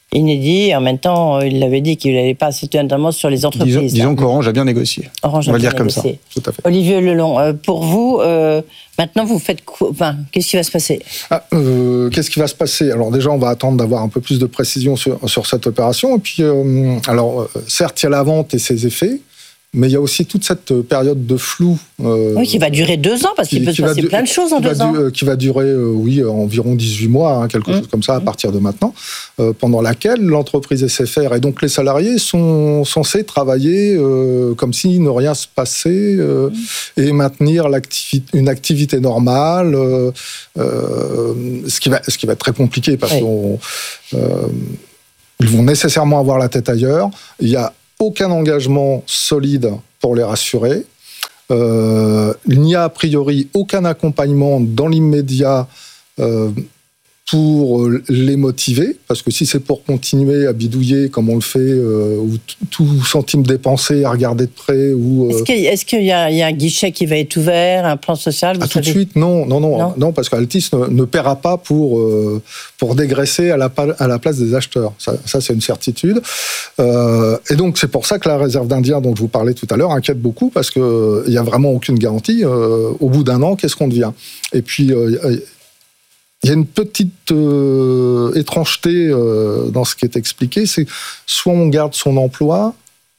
inédit. Et en même temps, il avait dit qu'il n'allait pas insister notamment sur les entreprises. Disons, disons qu'Orange a bien négocié. Orange On a va bien dire comme ça. négocié. Tout à fait. Olivier Lelon, euh, pour vous, euh, maintenant, vous faites quoi enfin, qu'est-ce qui va se passer ah, euh, Qu'est-ce qui va se passer? Alors déjà, on va attendre d'avoir un peu plus de précision sur, sur cette opération. Et puis, euh, alors, certes, il y a la vente et ses effets, mais il y a aussi toute cette période de flou. Euh, oui, qui va durer deux ans, parce qu'il peut se passer du, plein de choses en deux ans. Du, qui va durer, euh, oui, environ dix-huit mois, hein, quelque mmh. chose comme ça, à partir de maintenant, euh, pendant laquelle l'entreprise S F R et donc les salariés sont censés travailler euh, comme si ne rien se passait euh, mmh. et maintenir l'activité, une activité normale, euh, euh, ce, qui va, ce qui va être très compliqué, parce oui. qu'on... Euh, ils vont nécessairement avoir la tête ailleurs. Il y a aucun engagement solide pour les rassurer. Euh, il n'y a a priori aucun accompagnement dans l'immédiat euh, pour les motiver, parce que si c'est pour continuer à bidouiller comme on le fait, euh, ou t- tout centime dépensé à regarder de près, ou euh... est-ce qu'il, est-ce qu'il y a, il y a un guichet qui va être ouvert, un plan social vous ah, tout de suite, non, non, non, non, non parce qu'Altis ne, ne paiera pas pour euh, pour dégraisser à la à la place des acheteurs. Ça, ça c'est une certitude. Euh, et donc c'est pour ça que la réserve d'Indiens dont je vous parlais tout à l'heure inquiète beaucoup, parce que euh, il y a vraiment aucune garantie. Euh, au bout d'un an, qu'est-ce qu'on devient? Et puis euh, il y a une petite euh, étrangeté euh, dans ce qui est expliqué, c'est soit on garde son emploi,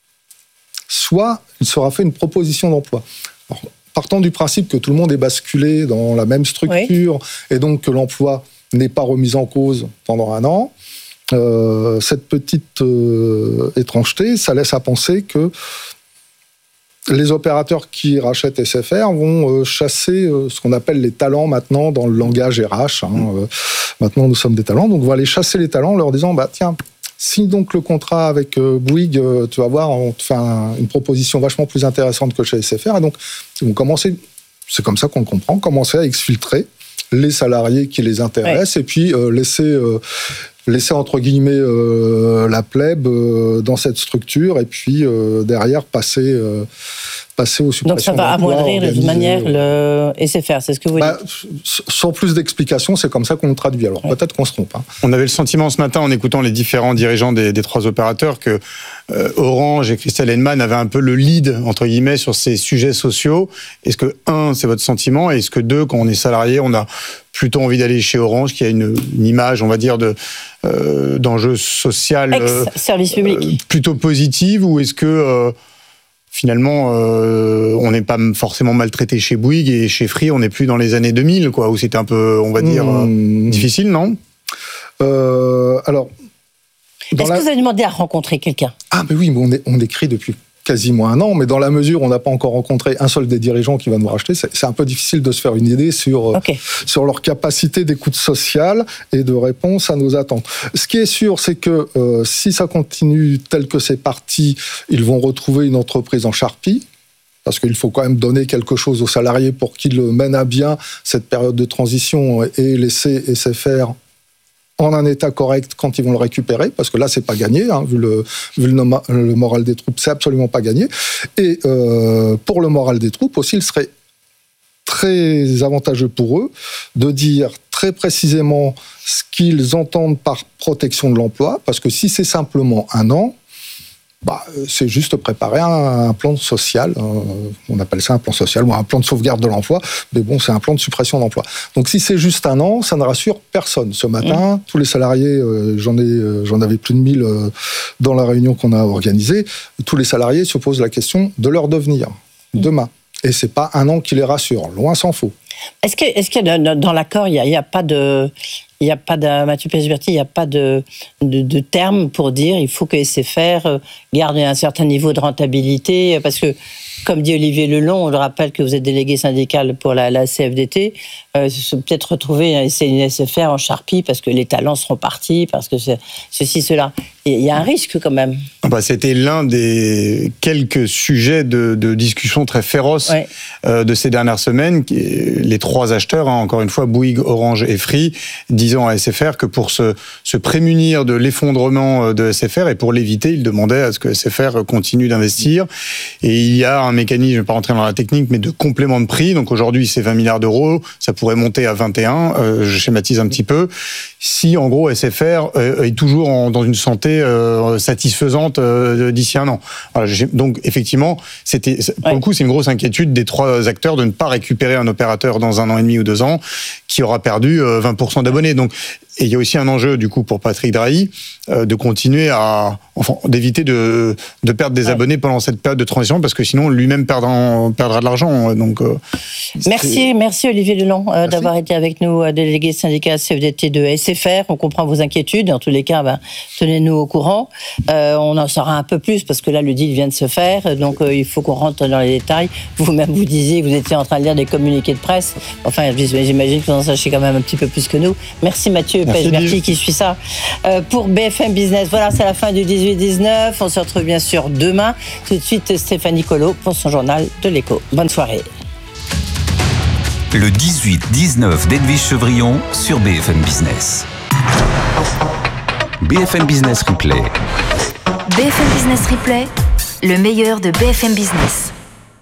soit il sera fait une proposition d'emploi. Alors, partant du principe que tout le monde est basculé dans la même structure, oui. et donc que l'emploi n'est pas remis en cause pendant un an, euh, cette petite euh, étrangeté, ça laisse à penser que les opérateurs qui rachètent S F R vont chasser ce qu'on appelle les talents maintenant dans le langage R H. Hein. Maintenant, nous sommes des talents, donc on va aller chasser les talents en leur disant, bah tiens, si donc le contrat avec Bouygues, tu vas voir, on te fait un, une proposition vachement plus intéressante que chez S F R, et donc ils vont commencer, c'est comme ça qu'on le comprend, commencer à exfiltrer les salariés qui les intéressent, ouais. et puis euh, laisser... Euh, laisser entre guillemets euh, la plèbe euh, dans cette structure, et puis euh, derrière passer, euh, passer aux suppressions. Donc ça va amoindrir de toute manière le S F R, c'est ce que vous bah, dites. Sans plus d'explications, c'est comme ça qu'on le traduit. Alors ouais. peut-être qu'on se trompe. Hein. On avait le sentiment ce matin en écoutant les différents dirigeants des, des trois opérateurs que euh, Orange et Christelle Heinemann avaient un peu le lead entre guillemets sur ces sujets sociaux. Est-ce que un, c'est votre sentiment, et est-ce que deux, quand on est salarié, on a plutôt envie d'aller chez Orange, qui a une, une image, on va dire, de, euh, d'enjeu social euh, service public euh, plutôt positive, ou est-ce que euh, finalement euh, on n'est pas forcément maltraité chez Bouygues et chez Free, on n'est plus dans les années deux mille, quoi, où c'était un peu, on va dire, mmh. euh, difficile, non euh, Alors, est-ce la... que vous avez demandé à rencontrer quelqu'un? Ah, mais oui, mais on, est, on écrit depuis quasiment un an, mais dans la mesure où on n'a pas encore rencontré un seul des dirigeants qui va nous racheter, c'est, c'est un peu difficile de se faire une idée sur, okay. sur leur capacité d'écoute sociale et de réponse à nos attentes. Ce qui est sûr, c'est que euh, si ça continue tel que c'est parti, ils vont retrouver une entreprise en charpie, parce qu'il faut quand même donner quelque chose aux salariés pour qu'ils mènent à bien cette période de transition et laisser S F R en un état correct quand ils vont le récupérer, parce que là, c'est pas gagné, hein, vu, le, vu le, le moral des troupes, c'est absolument pas gagné. Et euh, pour le moral des troupes aussi, il serait très avantageux pour eux de dire très précisément ce qu'ils entendent par protection de l'emploi, parce que si c'est simplement un an, bah, c'est juste préparer un, un plan social, euh, on appelle ça un plan social ou un plan de sauvegarde de l'emploi, mais bon, c'est un plan de suppression d'emploi. Donc si c'est juste un an, ça ne rassure personne. Ce matin, mmh. tous les salariés, euh, j'en ai, euh, j'en avais plus de mille euh, dans la réunion qu'on a organisée, tous les salariés se posent la question de leur devenir mmh. demain. Et c'est pas un an qui les rassure, loin s'en faut. Est-ce que, est-ce que dans l'accord, il n'y a, a pas de... Il n'y a pas de, Mathieu Pesberti, il n'y a pas de, de, de terme pour dire il faut que S F R garde un certain niveau de rentabilité, parce que, comme dit Olivier Lelon, on le rappelle que vous êtes délégué syndical pour la, la C F D T, euh, se peut-être retrouver c'est une S F R en charpie parce que les talents seront partis, parce que c'est ceci, cela. Il y a un risque quand même. Bah, c'était l'un des quelques sujets de, de discussion très féroces ouais. euh, de ces dernières semaines. Les trois acheteurs, hein, encore une fois, Bouygues, Orange et Free, disant à S F R que pour se, se prémunir de l'effondrement de S F R et pour l'éviter, ils demandaient à ce que S F R continue d'investir. Et il y a un mécanisme, je ne vais pas rentrer dans la technique, mais de complément de prix. Donc aujourd'hui, c'est vingt milliards d'euros, ça pourrait monter à vingt et un, euh, je schématise un petit peu. Si, en gros, S F R euh, est toujours en, dans une santé euh, satisfaisante euh, d'ici un an. Voilà, donc, effectivement, c'était, pour ouais. le coup, c'est une grosse inquiétude des trois acteurs de ne pas récupérer un opérateur dans un an et demi ou deux ans qui aura perdu euh, vingt pour cent d'abonnés. Donc, et il y a aussi un enjeu, du coup, pour Patrick Drahi, euh, de continuer à, enfin, d'éviter de, de perdre des ouais. abonnés pendant cette période de transition, parce que sinon, lui-même perdra, perdra de l'argent. Donc, euh, merci, merci Olivier Delon euh, d'avoir été avec nous, euh, délégué syndicat C F D T de S F R. On comprend vos inquiétudes. En tous les cas, ben, tenez-nous au courant. Euh, on en saura un peu plus, parce que là, le deal vient de se faire. Donc, euh, il faut qu'on rentre dans les détails. Vous-même, vous disiez, vous étiez en train de lire des communiqués de presse. Enfin, j'imagine que vous en sachez quand même un petit peu plus que nous. Merci Mathieu. Merci qui suit ça euh, pour B F M Business. Voilà, c'est la fin du dix-huit dix-neuf. On se retrouve bien sûr demain. Tout de suite, Stéphanie Colo pour son journal de l'écho. Bonne soirée. Le dix-huit dix-neuf d'Edwige Chevrillon sur B F M Business. B F M Business Replay. B F M Business Replay, le meilleur de B F M Business.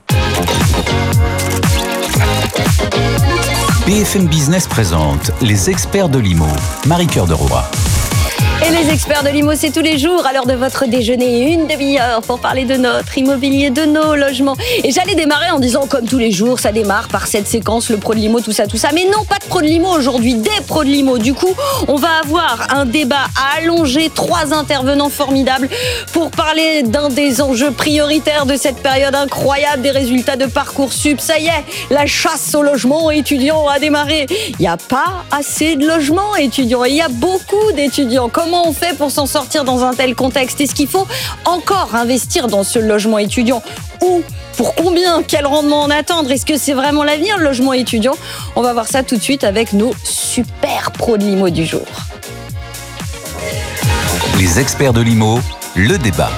B F M Business présente les experts de l'I M O. Marie-Cœur de Roy. Et les experts de l'I M O, c'est tous les jours à l'heure de votre déjeuner, une demi-heure pour parler de notre immobilier, de nos logements. Et j'allais démarrer en disant, comme tous les jours, ça démarre par cette séquence, le pro de l'I M O, tout ça, tout ça. Mais non, pas de pro de l'I M O aujourd'hui, des pros de l'I M O. Du coup, on va avoir un débat à allonger, trois intervenants formidables pour parler d'un des enjeux prioritaires de cette période incroyable des résultats de Parcoursup. Ça y est, la chasse au logement étudiant a démarré. Il n'y a pas assez de logements étudiants et il y a beaucoup d'étudiants. Comment on fait pour s'en sortir dans un tel contexte? Est-ce qu'il faut encore investir dans ce logement étudiant? Ou pour combien? Quel rendement en attendre? Est-ce que c'est vraiment l'avenir, le logement étudiant? On va voir ça tout de suite avec nos super pros de l'I M O du jour. Les experts de l'I M O, le débat.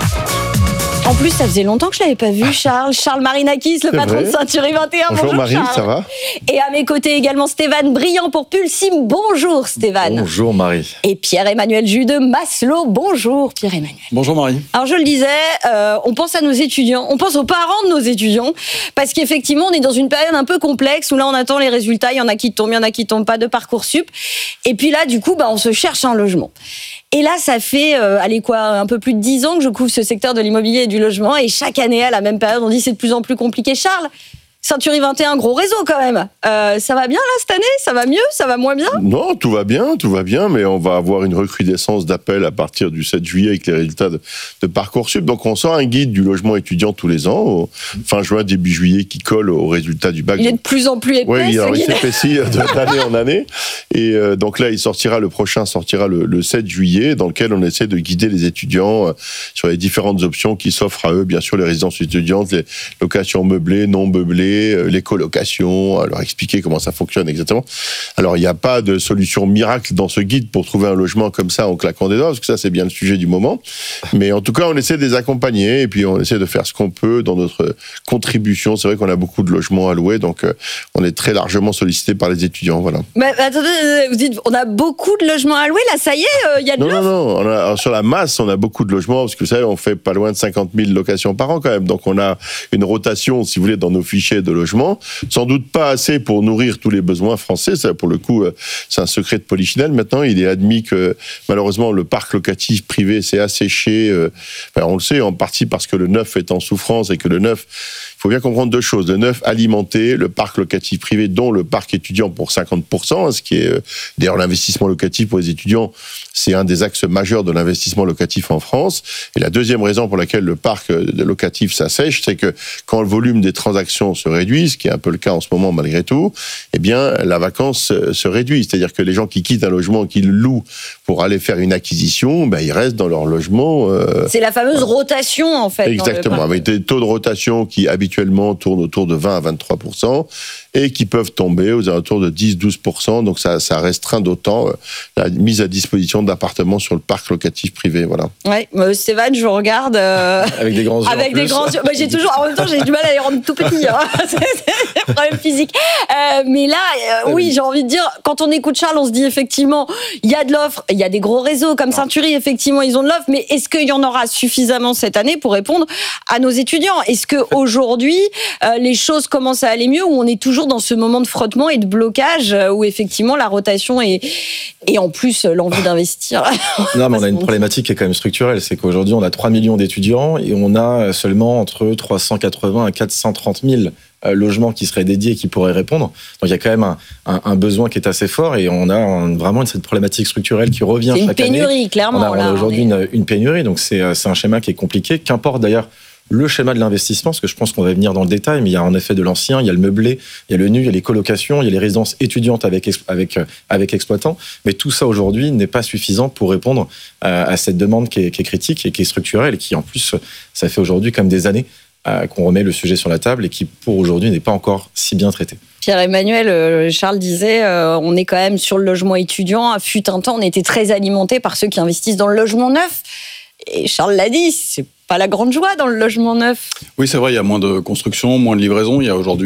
En plus, ça faisait longtemps que je l'avais pas vu, Charles. Charles Marinakis, le patron de Century vingt et un. Bonjour, bonjour Marie, Charles. Ça va? Et à mes côtés également Stéphane Briand pour Pulsim. Bonjour Stéphane. Bonjour Marie. Et Pierre-Emmanuel Jus de Maslow. Bonjour Pierre-Emmanuel. Bonjour Marie. Alors je le disais, euh, on pense à nos étudiants, on pense aux parents de nos étudiants, parce qu'effectivement on est dans une période un peu complexe où là on attend les résultats, il y en a qui tombent, il y en a qui tombent pas de Parcoursup. Et puis là du coup bah, on se cherche un logement. Et là, ça fait, euh, allez quoi, un peu plus de dix ans que je couvre ce secteur de l'immobilier et du logement. Et chaque année, à la même période, on dit c'est de plus en plus compliqué. Charles, Century vingt et un, gros réseau quand même. Euh, ça va bien là cette année? Ça va mieux? Ça va moins bien? Non, tout va bien, tout va bien, mais on va avoir une recrudescence d'appels à partir du sept juillet avec les résultats de, de Parcoursup. Donc on sort un guide du logement étudiant tous les ans, au fin juin, début juillet, qui colle aux résultats du bac. Il est de plus en plus épais. Oui, alors il s'épaissit d'année en année. Et euh, donc là, il sortira, le prochain sortira le, le sept juillet, dans lequel on essaie de guider les étudiants euh, sur les différentes options qui s'offrent à eux. Bien sûr, les résidences étudiantes, les locations meublées, non meublées, les colocations, leur expliquer comment ça fonctionne exactement. Alors, il n'y a pas de solution miracle dans ce guide pour trouver un logement comme ça en claquant des doigts, parce que ça, c'est bien le sujet du moment. Mais en tout cas, on essaie de les accompagner et puis on essaie de faire ce qu'on peut dans notre contribution. C'est vrai qu'on a beaucoup de logements à louer, donc euh, on est très largement sollicité par les étudiants. Voilà. Mais attendez, vous dites, on a beaucoup de logements à louer, là, ça y est, il euh, y a de l'offre? Non, non, non. On a, sur la masse, on a beaucoup de logements, parce que vous savez, on fait pas loin de cinquante mille locations par an quand même. Donc, on a une rotation, si vous voulez, dans nos fichiers de logement. Sans doute pas assez pour nourrir tous les besoins français. Ça, pour le coup, c'est un secret de polichinelle. Maintenant, il est admis que, malheureusement, le parc locatif privé s'est asséché. Enfin, on le sait, en partie parce que le neuf est en souffrance et que le neuf, il faut bien comprendre deux choses. Le neuf alimenté, le parc locatif privé, dont le parc étudiant pour cinquante pour cent, ce qui est, d'ailleurs, l'investissement locatif pour les étudiants, c'est un des axes majeurs de l'investissement locatif en France. Et la deuxième raison pour laquelle le parc locatif s'assèche, c'est que quand le volume des transactions se réduit, ce qui est un peu le cas en ce moment malgré tout, eh bien, la vacance se réduit. C'est-à-dire que les gens qui quittent un logement, qui le louent pour aller faire une acquisition, ben, ils restent dans leur logement. Euh... C'est la fameuse rotation, en fait. Exactement, avec des taux de rotation qui habituellement tournent autour de vingt à vingt-trois pour cent et qui peuvent tomber aux alentours de dix à douze pour cent. Donc ça, ça restreint d'autant la mise à disposition d'appartements sur le parc locatif privé. Voilà. Ouais, euh, Stéphane, je vous regarde. Euh... Avec des grands yeux. Avec des grands yeux. Bah, j'ai toujours, en même temps, j'ai du mal à les rendre tout petits. Hein. c'est des problèmes physiques. Euh, mais là, euh, oui, j'ai envie de dire, quand on écoute Charles, on se dit effectivement, il y a de l'offre, il y a des gros réseaux comme Century, effectivement, ils ont de l'offre, mais est-ce qu'il y en aura suffisamment cette année pour répondre à nos étudiants? Est-ce qu'aujourd'hui, euh, les choses commencent à aller mieux, ou on est toujours dans ce moment de frottement et de blocage, euh, où effectivement la rotation est, et en plus l'envie d'investir? Non, mais on a une problématique qui est quand même structurelle, c'est qu'aujourd'hui on a trois millions d'étudiants et on a seulement entre trois cent quatre-vingts à quatre cent trente mille logements qui seraient dédiés et qui pourraient répondre. Donc il y a quand même un, un, un besoin qui est assez fort et on a un, vraiment cette problématique structurelle qui revient chaque année. C'est une pénurie, année. Clairement. On a, là, on a aujourd'hui on est... une, une pénurie, donc c'est, c'est un schéma qui est compliqué. Qu'importe d'ailleurs le schéma de l'investissement, parce que je pense qu'on va venir dans le détail, mais il y a en effet de l'ancien, il y a le meublé, il y a le nu, il y a les colocations, il y a les résidences étudiantes avec, avec, avec exploitants. Mais tout ça aujourd'hui n'est pas suffisant pour répondre à cette demande qui est, qui est critique et qui est structurelle et qui en plus, ça fait aujourd'hui comme des années qu'on remet le sujet sur la table et qui pour aujourd'hui n'est pas encore si bien traité. Pierre-Emmanuel, Charles disait, euh, on est quand même sur le logement étudiant. Fut un temps, on était très alimenté par ceux qui investissent dans le logement neuf. Et Charles l'a dit, c'est pas la grande joie dans le logement neuf. Oui, c'est vrai, il y a moins de construction, moins de livraison. Il y a aujourd'hui